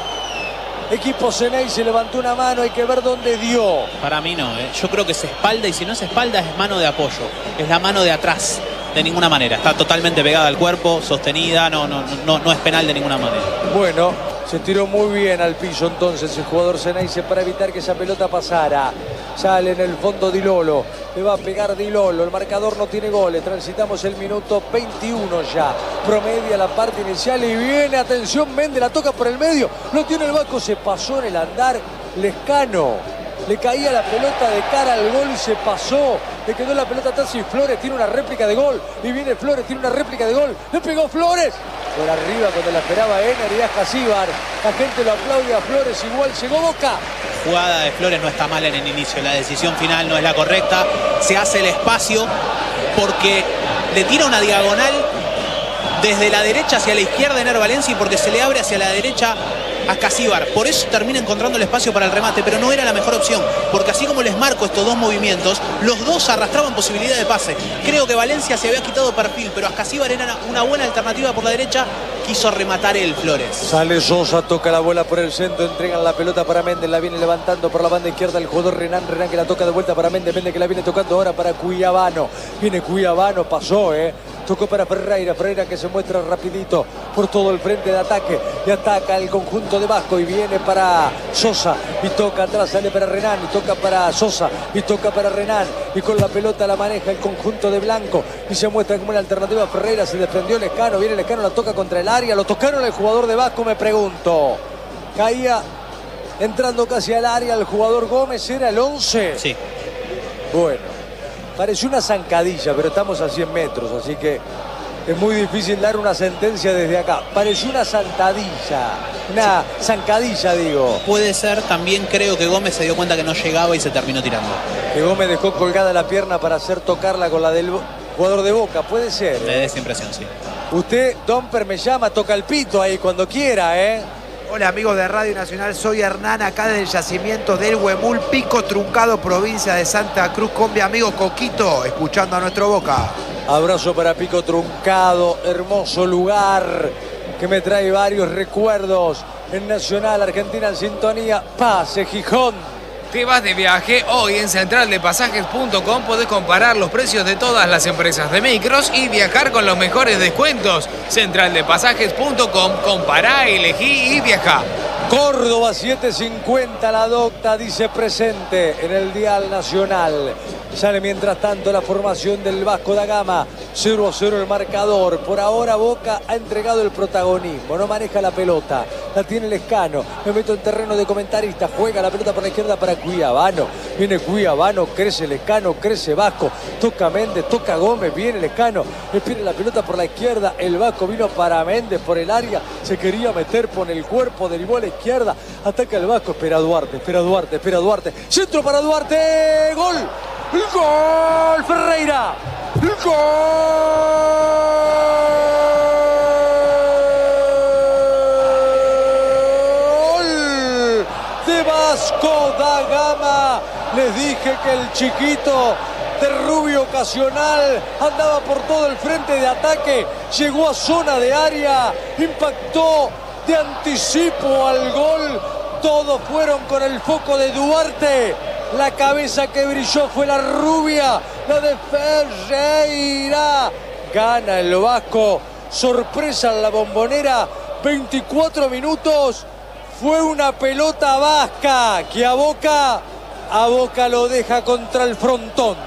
equipo Ceney se levantó una mano, hay que ver dónde dio. Para mí no, yo creo que es espalda y si no es espalda es mano de apoyo, es la mano de atrás, de ninguna manera. Está totalmente pegada al cuerpo, sostenida, no es penal de ninguna manera. Bueno, se tiró muy bien al piso entonces el jugador Ceney para evitar que esa pelota pasara. Sale en el fondo Di Lolo, le va a pegar Di Lolo, el marcador no tiene goles, transitamos el minuto 21 ya, promedia la parte inicial y viene, atención, Méndez la toca por el medio, no tiene el Vasco, se pasó en el andar Lescano, le caía la pelota de cara al gol y se pasó, le quedó la pelota atrás y Flores tiene una réplica de gol, y viene Flores, tiene una réplica de gol, le pegó Flores, por arriba cuando la esperaba Ener y Acasíbar, la gente lo aplaude a Flores, igual llegó Boca. Jugada de Flores no está mal en el inicio, la decisión final no es la correcta, se hace el espacio porque le tira una diagonal desde la derecha hacia la izquierda Ener Valencia y porque se le abre hacia la derecha a Acasíbar, por eso termina encontrando el espacio para el remate, pero no era la mejor opción, porque así como les marco estos dos movimientos, los dos arrastraban posibilidad de pase. Creo que Valencia se había quitado perfil, pero Acasíbar era una buena alternativa por la derecha, quiso rematar él, Flores. Sale Sosa, toca la bola por el centro, entregan la pelota para Méndez, la viene levantando por la banda izquierda el jugador Renan que la toca de vuelta para Méndez, que la viene tocando ahora para Cuiabano, viene Cuiabano, pasó, tocó para Ferreira que se muestra rapidito por todo el frente de ataque, y ataca el conjunto de Vasco y viene para Sosa y toca atrás, sale para Renan y toca para Sosa y toca para Renan y con la pelota la maneja el conjunto de Blanco y se muestra como una alternativa Ferreira, se desprendió Lescano, viene Lescano, la toca contra el área, lo tocaron el jugador de Vasco, me pregunto, caía entrando casi al área el jugador Gómez, ¿era el 11? Sí. Bueno, Pareció una zancadilla, pero estamos a 100 metros, así que es muy difícil dar una sentencia desde acá. Pareció una zancadilla, digo. Puede ser, también creo que Gómez se dio cuenta que no llegaba y se terminó tirando. Que Gómez dejó colgada la pierna para hacer tocarla con la del jugador de Boca, puede ser. Me da esa impresión, sí. Usted, Domper, me llama, toca el pito ahí cuando quiera, ¿eh? Hola amigos de Radio Nacional, soy Hernán, acá desde el yacimiento del Huemul, Pico Truncado, provincia de Santa Cruz, con mi amigo Coquito, escuchando a nuestro Boca. Abrazo para Pico Truncado, hermoso lugar que me trae varios recuerdos. En Nacional, Argentina en sintonía, pase Gijón. Te vas de viaje, hoy en centraldepasajes.com podés comparar los precios de todas las empresas de micros y viajar con los mejores descuentos. Centraldepasajes.com, compará, elegí y viajá. Córdoba 750, la docta dice presente en el dial nacional. Sale mientras tanto la formación del Vasco da Gama. 0-0 el marcador. Por ahora Boca ha entregado el protagonismo. No maneja la pelota. La tiene Lescano. Me meto en terreno de comentarista. Juega la pelota por la izquierda para Cuiabano. Viene Cuiabano, crece Lescano, crece Vasco. Toca Méndez, toca Gómez. Viene Lescano. Espera la pelota por la izquierda. El Vasco vino para Méndez por el área. Se quería meter por el cuerpo. Derivó a la izquierda. Ataca el Vasco. Espera Duarte, espera Duarte, espera Duarte. Centro para Duarte. ¡Gol! ¡El gol! ¡Ferreira! ¡El gol! De Vasco da Gama. Les dije que el chiquito de rubio ocasional andaba por todo el frente de ataque. Llegó a zona de área. Impactó de anticipo al gol. Todos fueron con el foco de Duarte. La cabeza que brilló fue la rubia, la de Ferreira. Gana el Vasco. Sorpresa en la Bombonera. 24 minutos. Fue una pelota vasca que a Boca lo deja contra el frontón.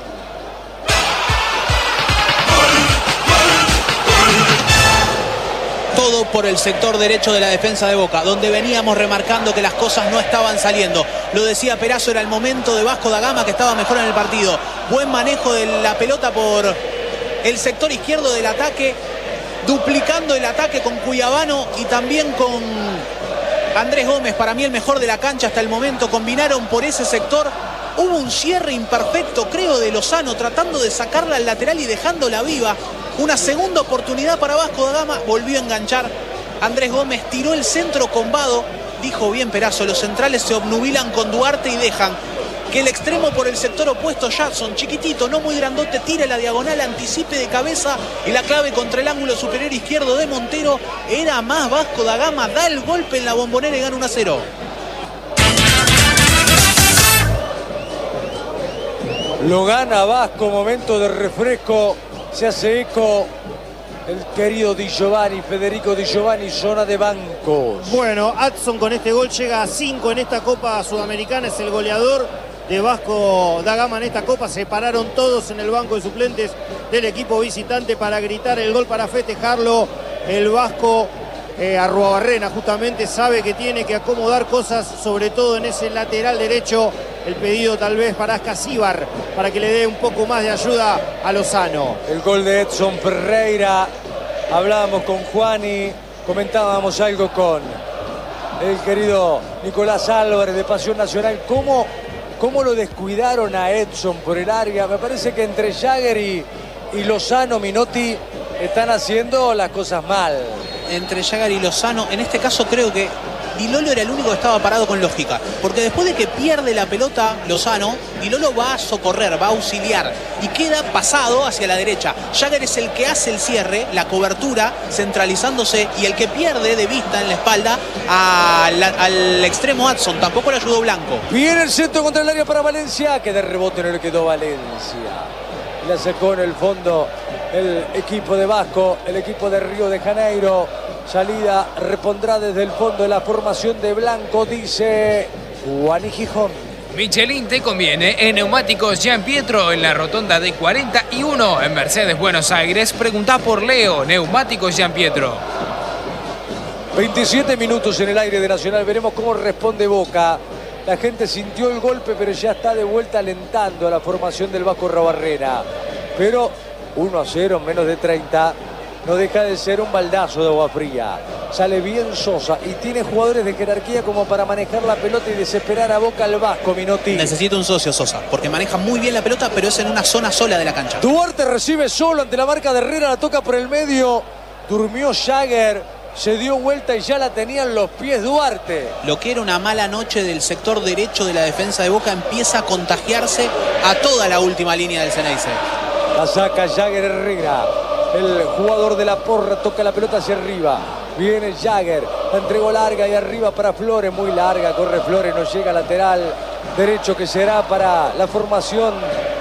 Todo por el sector derecho de la defensa de Boca, donde veníamos remarcando que las cosas no estaban saliendo. Lo decía Perazo, era el momento de Vasco da Gama, que estaba mejor en el partido. Buen manejo de la pelota por el sector izquierdo del ataque, duplicando el ataque con Cuiabano y también con Andrés Gómez, para mí el mejor de la cancha hasta el momento. Combinaron por ese sector. Hubo un cierre imperfecto, creo, de Lozano, tratando de sacarla al lateral y dejándola viva. Una segunda oportunidad para Vasco da Gama, volvió a enganchar Andrés Gómez, tiró el centro con Vado. Dijo bien Perazo, los centrales se obnubilan con Duarte y dejan que el extremo por el sector opuesto, Jackson, chiquitito, no muy grandote, tire la diagonal, anticipe de cabeza y la clave contra el ángulo superior izquierdo de Montero. Era más Vasco da Gama, da el golpe en la Bombonera y gana 1-0. Lo gana Vasco, momento de refresco. Se hace eco el querido Di Giovanni, Federico Di Giovanni, zona de bancos. Bueno, Adson con este gol llega a 5 en esta Copa Sudamericana, es el goleador de Vasco da Gama en esta Copa. Se pararon todos en el banco de suplentes del equipo visitante para gritar el gol, para festejarlo. El Vasco Arruabarrena justamente sabe que tiene que acomodar cosas, sobre todo en ese lateral derecho. El pedido tal vez para Ascasíbar, para que le dé un poco más de ayuda a Lozano. El gol de Edson Ferreira. Hablábamos con Juani, comentábamos algo con el querido Nicolás Álvarez de Pasión Nacional. ¿Cómo lo descuidaron a Edson por el área? Me parece que entre Jagger y Lozano, Minotti están haciendo las cosas mal. Entre Jagger y Lozano, en este caso creo que Di Lolo era el único que estaba parado con lógica, porque después de que pierde la pelota Lozano, Di Lolo va a socorrer, va a auxiliar y queda pasado hacia la derecha. Jagger es el que hace el cierre, la cobertura, centralizándose, y el que pierde de vista en la espalda al extremo Adson. Tampoco le ayudó Blanco. Viene el centro contra el área para Valencia, que de rebote no le quedó Valencia. La sacó en el fondo el equipo de Vasco, el equipo de Río de Janeiro. Salida repondrá desde el fondo de la formación de Blanco, dice Juani Gijón. Michelin te conviene en Neumáticos Gian Pietro en la rotonda de 41 en Mercedes, Buenos Aires. Preguntá por Leo, Neumáticos Gian Pietro. 27 minutos en el aire de Nacional. Veremos cómo responde Boca. La gente sintió el golpe, pero ya está de vuelta alentando a la formación del Vasco Rabarrena. Pero 1-0 en menos de 30 no deja de ser un baldazo de agua fría. Sale bien Sosa y tiene jugadores de jerarquía como para manejar la pelota y desesperar a Boca al Vasco, Minotti. Necesita un socio Sosa, porque maneja muy bien la pelota, pero es en una zona sola de la cancha. Duarte recibe solo ante la marca de Herrera, la toca por el medio. Durmió Jagger, se dio vuelta y ya la tenía en los pies Duarte. Lo que era una mala noche del sector derecho de la defensa de Boca empieza a contagiarse a toda la última línea del Ceneice. La saca Jagger Herrera. El jugador de la Porra toca la pelota hacia arriba. Viene Jagger, la entregó larga y arriba para Flores, muy larga, corre Flores, no llega lateral derecho que será para la formación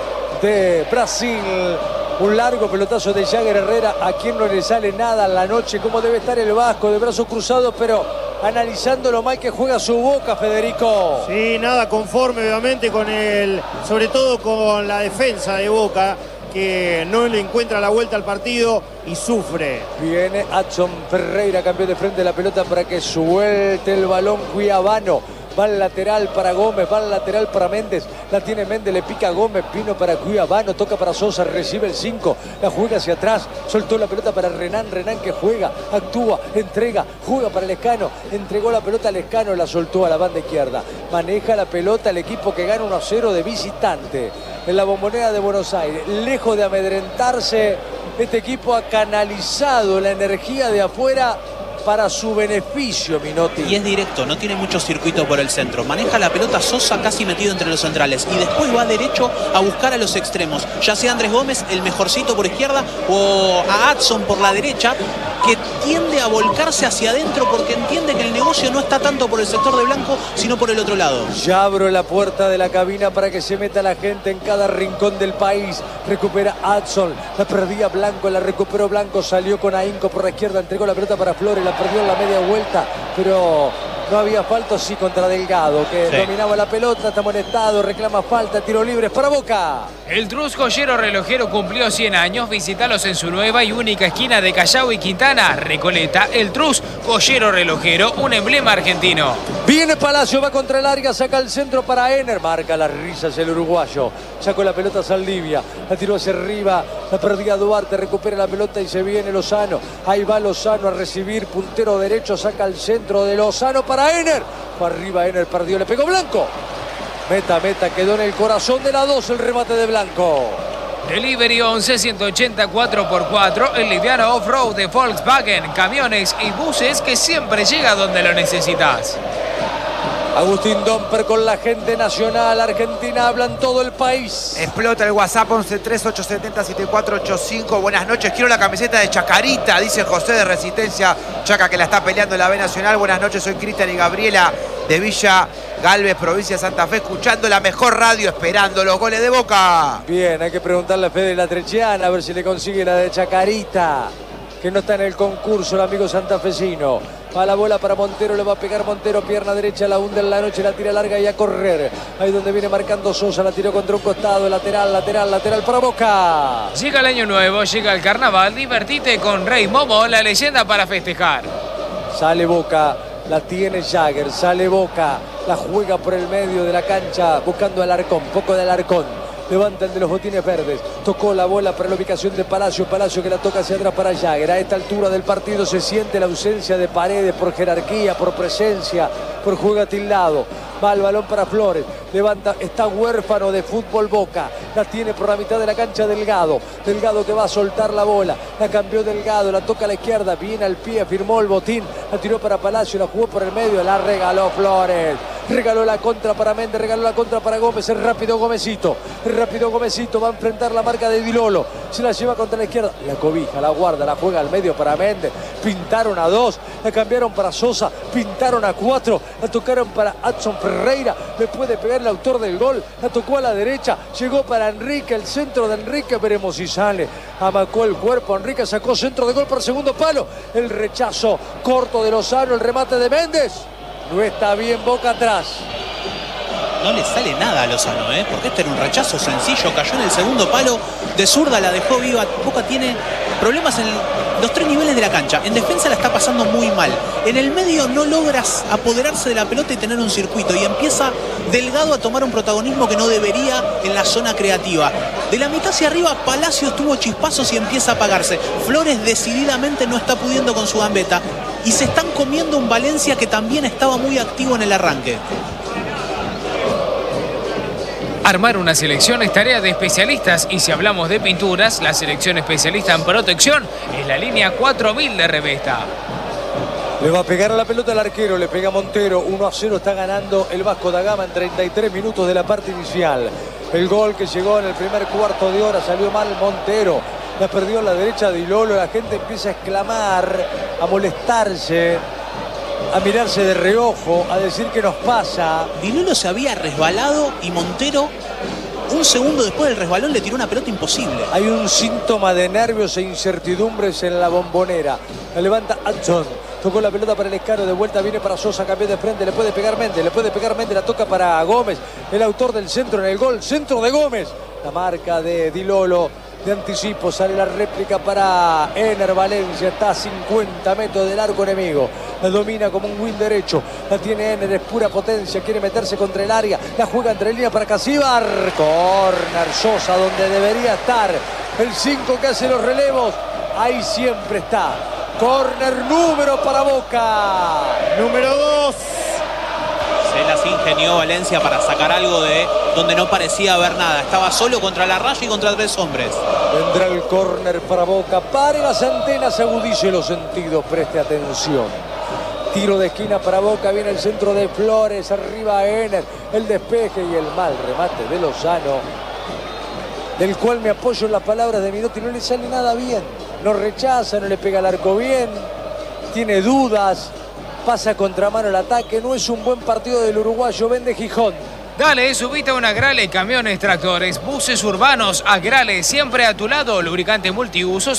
de Brasil. Un largo pelotazo de Jagger Herrera, a quien no le sale nada en la noche, como debe estar el Vasco, de brazos cruzados, pero analizando lo mal que juega su Boca, Federico. Sí, nada conforme obviamente con sobre todo con la defensa de Boca, que no le encuentra la vuelta al partido y sufre. Viene Adson Ferreira, cambió de frente la pelota para que suelte el balón Cuiabano. Va al lateral para Gómez, va al lateral para Méndez. La tiene Méndez, le pica a Gómez, vino para Cuiabano, toca para Sosa, recibe el 5, la juega hacia atrás, soltó la pelota para Renan que juega, actúa, entrega, juega para Lescano, entregó la pelota a Lescano, la soltó a la banda izquierda. Maneja la pelota el equipo que gana 1-0 de visitante en la Bombonera de Buenos Aires. Lejos de amedrentarse, este equipo ha canalizado la energía de afuera para su beneficio, Minotti. Y es directo, no tiene mucho circuito por el centro. Maneja la pelota Sosa casi metido entre los centrales. Y después va derecho a buscar a los extremos. Ya sea Andrés Gómez, el mejorcito por izquierda, o a Adson por la derecha, que tiende a volcarse hacia adentro porque entiende que el negocio no está tanto por el sector de Blanco, sino por el otro lado. Ya abro la puerta de la cabina para que se meta la gente en cada rincón del país. Recupera Adson, la perdía Blanco, la recuperó Blanco, salió con ahínco por la izquierda, entregó la pelota para Flores, la perdió en la media vuelta, pero no había falta, sí, contra Delgado, que dominaba la pelota, está amonestado, reclama falta, tiro libre para Boca. El Trus Joyero Relojero cumplió 100 años, visítalos en su nueva y única esquina de Callao y Quintana, Recoleta. El Trus Joyero Relojero, un emblema argentino. Viene Palacio, va contra el área, saca el centro para Ener, marca las risas el uruguayo, sacó la pelota a Saldivia, la tiró hacia arriba, la perdía Duarte, recupera la pelota y se viene Lozano, ahí va Lozano a recibir, puntero derecho, saca el centro de Lozano para Ener, fue arriba Ener, perdió, le pegó Blanco, meta, quedó en el corazón de la 2 el remate de Blanco. Delivery 11-180 4x4, el liviano off-road de Volkswagen, camiones y buses que siempre llega donde lo necesitas. Agustín Domper con la gente nacional argentina, habla en todo el país. Explota el WhatsApp 1138707485. Buenas noches, quiero la camiseta de Chacarita, dice José de Resistencia. Chaca que la está peleando en la B Nacional. Buenas noches, soy Cristian y Gabriela de Villa Galvez, provincia de Santa Fe, escuchando la mejor radio, esperando los goles de Boca. Bien, hay que preguntarle a Fede Latrechiana a ver si le consigue la de Chacarita, que no está en el concurso el amigo santafesino. Va la bola para Montero, le va a pegar Montero, pierna derecha, la hunde en la noche, la tira larga y a correr. Ahí donde viene marcando Sosa, la tiró contra un costado, lateral para Boca. Llega el año nuevo, llega el carnaval, divertite con Rey Momo, la leyenda para festejar. Sale Boca, la tiene Jagger, sale Boca, la juega por el medio de la cancha, buscando al Alarcón, poco de Alarcón. Levanta el de los botines verdes, tocó la bola para la ubicación de Palacio que la toca hacia atrás para Jagger. A esta altura del partido se siente la ausencia de Paredes por jerarquía, por presencia, por juego tildado. Va el balón para Flores, levanta, está huérfano de fútbol Boca, la tiene por la mitad de la cancha Delgado que va a soltar la bola, la cambió Delgado, la toca a la izquierda, viene al pie, firmó el botín, la tiró para Palacio, la jugó por el medio, la regaló Flores, regaló la contra para Méndez, regaló la contra para Gómez, el rápido Gómezito va a enfrentar la marca de Dilolo, se la lleva contra la izquierda, la cobija, la guarda, la juega al medio para Méndez, pintaron a 2, la cambiaron para Sosa, pintaron a 4, la tocaron para Adson Ferreira, le puede pegar el autor del gol, la tocó a la derecha, llegó para Enrique, el centro de Enrique, veremos si sale, amacó el cuerpo, Enrique sacó centro de gol para el segundo palo, el rechazo corto de Lozano, el remate de Méndez, no está bien Boca atrás. no le sale nada a Lozano, porque este era un rechazo sencillo, cayó en el segundo palo, de zurda la dejó viva. Boca tiene problemas en los 3 niveles de la cancha. En defensa la está pasando muy mal. En el medio no logras apoderarse de la pelota y tener un circuito. Y empieza Delgado a tomar un protagonismo que no debería en la zona creativa. De la mitad hacia arriba, Palacios tuvo chispazos y empieza a apagarse. Flores decididamente no está pudiendo con su gambeta. Y se están comiendo un Valencia que también estaba muy activo en el arranque. Armar una selección es tarea de especialistas y si hablamos de pinturas, la selección especialista en protección es la línea 4000 de Revesta. Le va a pegar a la pelota al arquero, le pega Montero, 1-0 está ganando el Vasco da Gama en 33 minutos de la parte inicial. El gol que llegó en el primer cuarto de hora salió mal Montero, la perdió a la derecha de Lolo, la gente empieza a exclamar, a molestarse, a mirarse de reojo, a decir qué nos pasa. Di Lolo se había resbalado y Montero, un segundo después del resbalón, le tiró una pelota imposible. Hay un síntoma de nervios e incertidumbres en la Bombonera. La levanta Hudson. Tocó la pelota para el Escaro, de vuelta viene para Sosa, cambió de frente, le puede pegar Méndez, la toca para Gómez, el autor del centro en el gol, centro de Gómez. La marca de Di Lolo, de anticipo, sale la réplica para Ener Valencia, está a 50 metros del arco enemigo. La domina como un win derecho, la tiene Ener, es pura potencia, quiere meterse contra el área, la juega entre línea para Casíbar. Corner, Sosa donde debería estar, el 5 que hace los relevos, ahí siempre está. Corner número para Boca. Número 2. Se las ingenió Valencia para sacar algo de donde no parecía haber nada. Estaba solo contra la raya y contra 3 hombres. Vendrá el córner para Boca. Pare las antenas, agudice los sentidos, preste atención. Tiro de esquina para Boca, viene el centro de Flores, arriba Ener, el despeje y el mal remate de Lozano, del cual me apoyo en las palabras de Minotti, no le sale nada bien. No rechaza, no le pega al arco bien, tiene dudas, pasa contramano el ataque, no es un buen partido del uruguayo. Vende Gijón. Dale, subite a un Agrale, camiones, tractores, buses urbanos, Agrale, siempre a tu lado, lubricante multiuso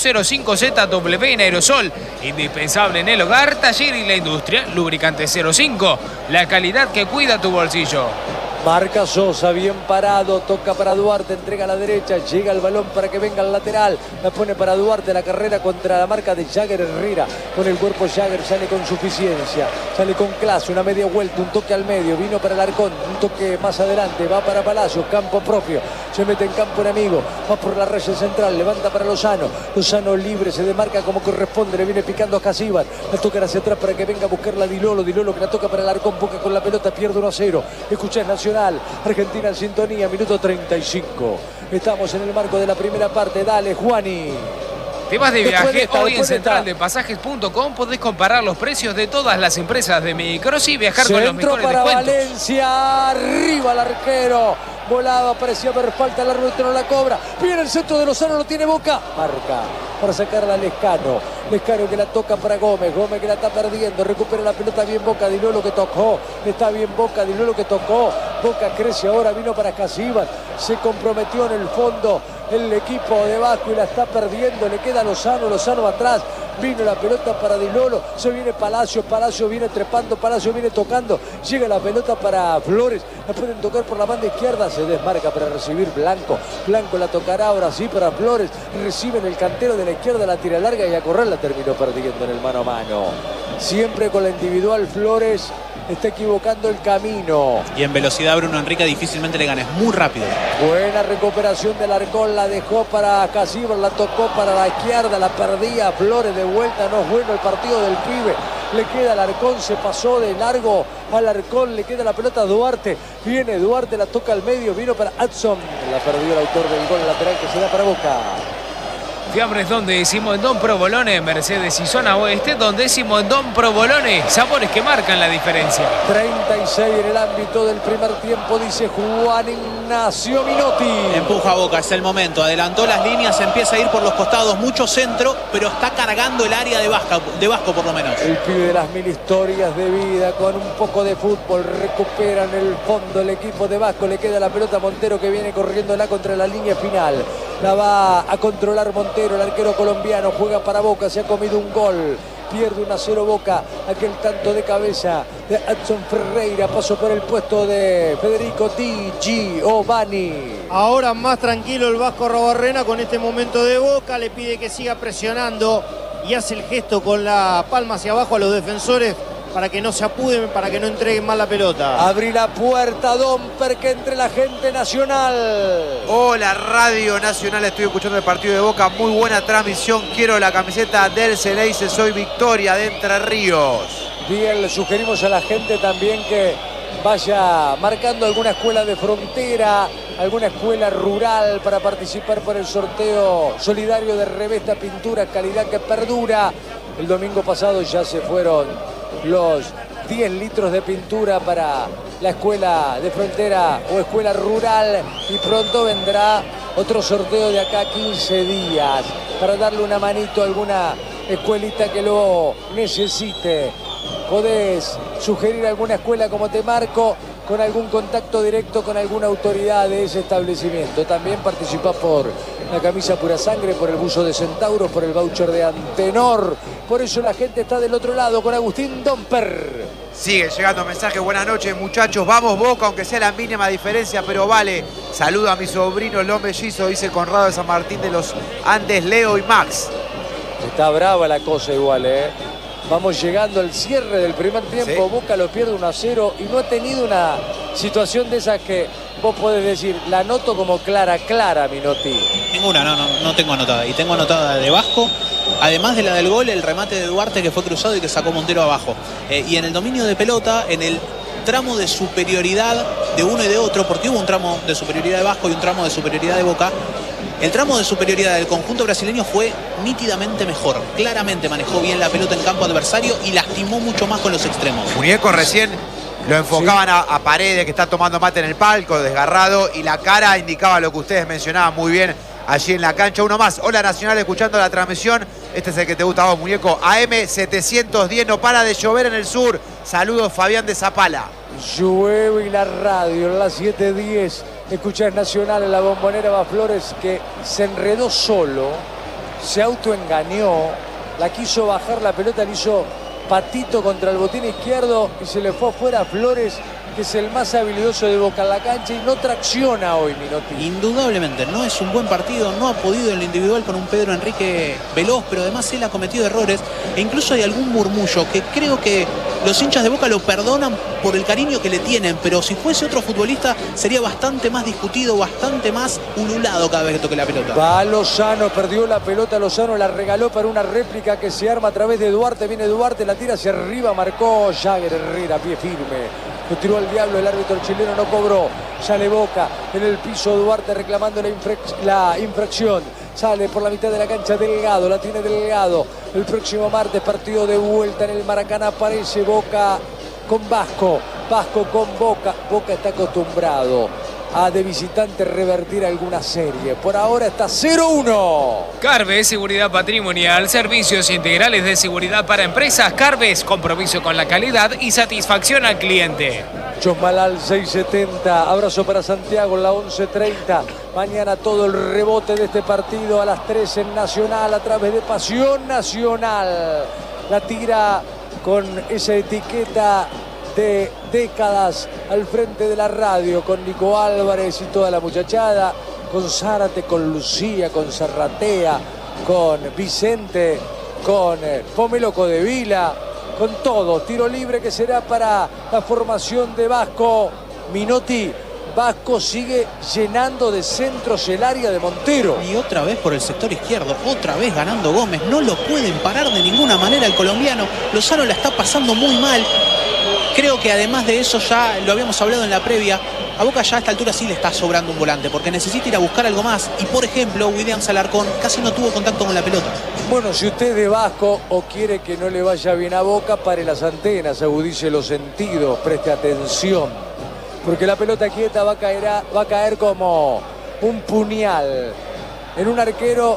05ZW en aerosol, indispensable en el hogar, taller y la industria, lubricante 05, la calidad que cuida tu bolsillo. Marca Sosa, bien parado, toca para Duarte, entrega a la derecha, llega el balón para que venga al lateral, la pone para Duarte, la carrera contra la marca de Jagger Herrera, con el cuerpo Jagger sale con suficiencia, sale con clase, una media vuelta, un toque al medio, vino para el Arcón, un toque más adelante, va para Palacios, campo propio, se mete en campo enemigo, va por la raya central, levanta para Lozano, Lozano libre, se demarca como corresponde, le viene picando a Casíbar, la toca hacia atrás para que venga a buscarla Di Lolo que la toca para el Arcón, Boca con la pelota, pierde 1-0, escuchás Nacional, Argentina en sintonía, minuto 35. Estamos en el marco de la primera parte. Dale, Juani. Te vas de viaje, hoy en centraldepasajes.com podés comparar los precios de todas las empresas de micros y viajar con los mejores para descuentos. Valencia, arriba el arquero. Volaba, parecía haber falta, el árbitro no la cobra. Viene el centro de Lozano, lo tiene Boca. Marca para sacarla a Lescano. Lescano que la toca para Gómez. Gómez que la está perdiendo. Recupera la pelota bien Boca. Di Lolo que tocó. Está bien Boca. Di Lolo que tocó. Boca crece ahora. Vino para Casíbar. Se comprometió en el fondo el equipo de Vasco y la está perdiendo. Le queda Lozano. Lozano atrás. Vino la pelota para Di Lolo. Se viene Palacio. Palacio viene trepando. Palacio viene tocando. Llega la pelota para Flores. La pueden tocar por la banda izquierda. Se desmarca para recibir Blanco. Blanco la tocará ahora sí para Flores. Recibe en el cantero de la izquierda, la tira larga y a correr la terminó perdiendo en el mano a mano. Siempre con la individual Flores. Está equivocando el camino. Y en velocidad Bruno Enrique difícilmente le gana, es muy rápido. Buena recuperación del Arcón, la dejó para Casíbar, la tocó para la izquierda, la perdía Flores de vuelta, no es bueno el partido del pibe. Le queda al Arcón, se pasó de largo al Arcón, le queda la pelota a Duarte. Viene Duarte, la toca al medio, vino para Hudson. La perdió el autor del gol lateral que se da para Boca. Fiambres Don de Simondón Provolone, Mercedes y Zona Oeste, donde Simondón Provolone, sabores que marcan la diferencia. 36 en el ámbito del primer tiempo, dice Juan Ignacio Minotti. Empuja Boca, es el momento, adelantó las líneas, empieza a ir por los costados, mucho centro, pero está cargando el área de Vasco por lo menos. El pibe de las 1000 historias de vida, con un poco de fútbol, recuperan el fondo el equipo de Vasco, le queda la pelota a Montero que viene corriéndola contra la línea final. La va a controlar Montero, el arquero colombiano, juega para Boca, se ha comido un gol. pierde 1-0 Boca. Aquel tanto de cabeza de Adson Ferreira. Pasó por el puesto de Federico Di Giovanni. Ahora más tranquilo el Vasco Arrobarrena con este momento de Boca. Le pide que siga presionando y hace el gesto con la palma hacia abajo a los defensores para que no se apuden, para que no entreguen mal la pelota. Abrí la puerta, Domper, que entre la gente nacional. Hola, Radio Nacional, estoy escuchando el partido de Boca, muy buena transmisión. Quiero la camiseta del Ceneice, soy Victoria de Entre Ríos. Bien, le sugerimos a la gente también que vaya marcando alguna escuela de frontera, alguna escuela rural para participar por el sorteo solidario de Revesta Pintura, calidad que perdura. El domingo pasado ya se fueron los 10 litros de pintura para la escuela de frontera o escuela rural y pronto vendrá otro sorteo de acá a 15 días para darle una manito a alguna escuelita que lo necesite. Podés sugerir alguna escuela, como te marco, con algún contacto directo con alguna autoridad de ese establecimiento. También participá por la camisa Pura Sangre, por el buzo de Centauros, por el voucher de Antenor. Por eso la gente está del otro lado con Agustín Domper. Sigue llegando mensajes, buenas noches muchachos, vamos Boca, aunque sea la mínima diferencia, pero vale. Saludo a mi sobrino, los mellizos, dice Conrado de San Martín de los Andes, Leo y Max. Está brava la cosa igual, ¿eh? Vamos llegando al cierre del primer tiempo. Sí. Boca lo pierde 1-0 y no ha tenido una situación de esas que vos podés decir, la anoto como clara, Minotti. Ninguna, no tengo anotada. Y tengo anotada de Vasco, además de la del gol, el remate de Duarte que fue cruzado y que sacó Montero abajo. Y en el dominio de pelota, en el tramo de superioridad de uno y de otro, porque hubo un tramo de superioridad de Vasco y un tramo de superioridad de Boca. El tramo de superioridad del conjunto brasileño fue nítidamente mejor. Claramente manejó bien la pelota en campo adversario y lastimó mucho más con los extremos. Muñeco recién lo enfocaban sí. a Paredes, que está tomando mate en el palco, desgarrado, y la cara indicaba lo que ustedes mencionaban muy bien allí en la cancha. Uno más. Hola Nacional, escuchando la transmisión. Este es el que te gusta a vos, Muñeco. AM 710, no para de llover en el sur. Saludos, Fabián de Zapala. Llueve y la radio, en las 7:10. Escuchás Nacional, en la Bombonera va Flores, que se enredó solo, se autoengañó, la quiso bajar la pelota, le hizo patito contra el botín izquierdo y se le fue afuera a Flores, que es el más habilidoso de Boca en la cancha y no tracciona hoy, Minotti. Indudablemente, no es un buen partido, no ha podido en lo individual con un Pedro Enrique veloz, pero además él ha cometido errores e incluso hay algún murmullo que creo que los hinchas de Boca lo perdonan por el cariño que le tienen, pero si fuese otro futbolista sería bastante más discutido, bastante más ululado cada vez que toque la pelota. Va Lozano, perdió la pelota Lozano, la regaló para una réplica que se arma a través de Duarte, viene Duarte, la tira hacia arriba, marcó Jagger Herrera, pie firme. Lo tiró al diablo, el árbitro chileno no cobró. Sale Boca en el piso, Duarte reclamando la infracción. Sale por la mitad de la cancha Delgado, la tiene Delgado. El próximo martes, partido de vuelta en el Maracaná, aparece Boca con Vasco. Vasco con Boca. Boca está acostumbrado a de visitante revertir alguna serie. Por ahora está 0-1. Carves, seguridad patrimonial, servicios integrales de seguridad para empresas. Carves, compromiso con la calidad y satisfacción al cliente. Chosmalal 670, abrazo para Santiago en la 11:30. Mañana todo el rebote de este partido a las 3 en Nacional a través de Pasión Nacional. La tira con esa etiqueta de décadas al frente de la radio, con Nico Álvarez y toda la muchachada, con Zárate, con Lucía, con Zarratea, con Vicente, con Pomelo Codevila, con todo. Tiro libre que será para la formación de Vasco. Minotti, Vasco sigue llenando de centros el área de Montero. Y otra vez por el sector izquierdo, otra vez ganando Gómez. No lo pueden parar de ninguna manera el colombiano. Lozano la está pasando muy mal. Creo que además de eso, ya lo habíamos hablado en la previa, a Boca ya a esta altura sí le está sobrando un volante, porque necesita ir a buscar algo más. Y por ejemplo, Williams Alarcón casi no tuvo contacto con la pelota. Bueno, si usted es de Vasco o quiere que no le vaya bien a Boca, pare las antenas, agudice los sentidos, preste atención. Porque la pelota quieta va a caer como un puñal en un arquero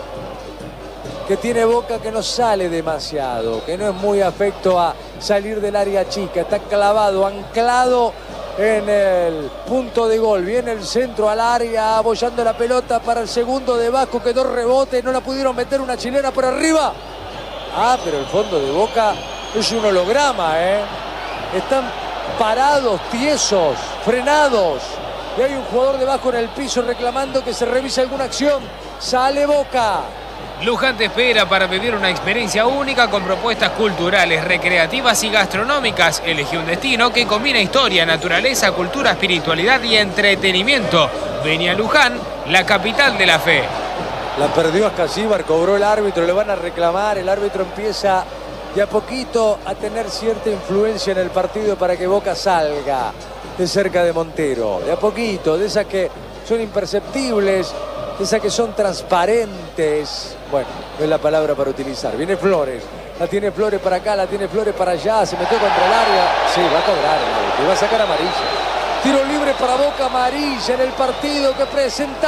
que tiene Boca, que no sale demasiado, que no es muy afecto a salir del área chica. Está clavado, anclado en el punto de gol. Viene el centro al área, apoyando la pelota para el segundo de Vasco, que dos rebotes, no la pudieron meter, una chilena por arriba. Ah, pero el fondo de Boca es un holograma, ¿eh? Están parados, tiesos, frenados. Y hay un jugador debajo en el piso reclamando que se revise alguna acción. Sale Boca. Luján te espera para vivir una experiencia única con propuestas culturales, recreativas y gastronómicas. Elegí un destino que combina historia, naturaleza, cultura, espiritualidad y entretenimiento. Vení a Luján, la capital de la fe. La perdió Ascasíbar, cobró el árbitro, le van a reclamar. El árbitro empieza de a poquito a tener cierta influencia en el partido para que Boca salga de cerca de Montero. De a poquito, de esas que son imperceptibles, de esas que son transparentes. Bueno, no es la palabra para utilizar. Viene Flores, la tiene Flores para acá, la tiene Flores para allá, se metió contra el área. Sí, va a cobrar el árbitro, va a sacar amarilla. Tiro libre para Boca, amarilla en el partido que presenta.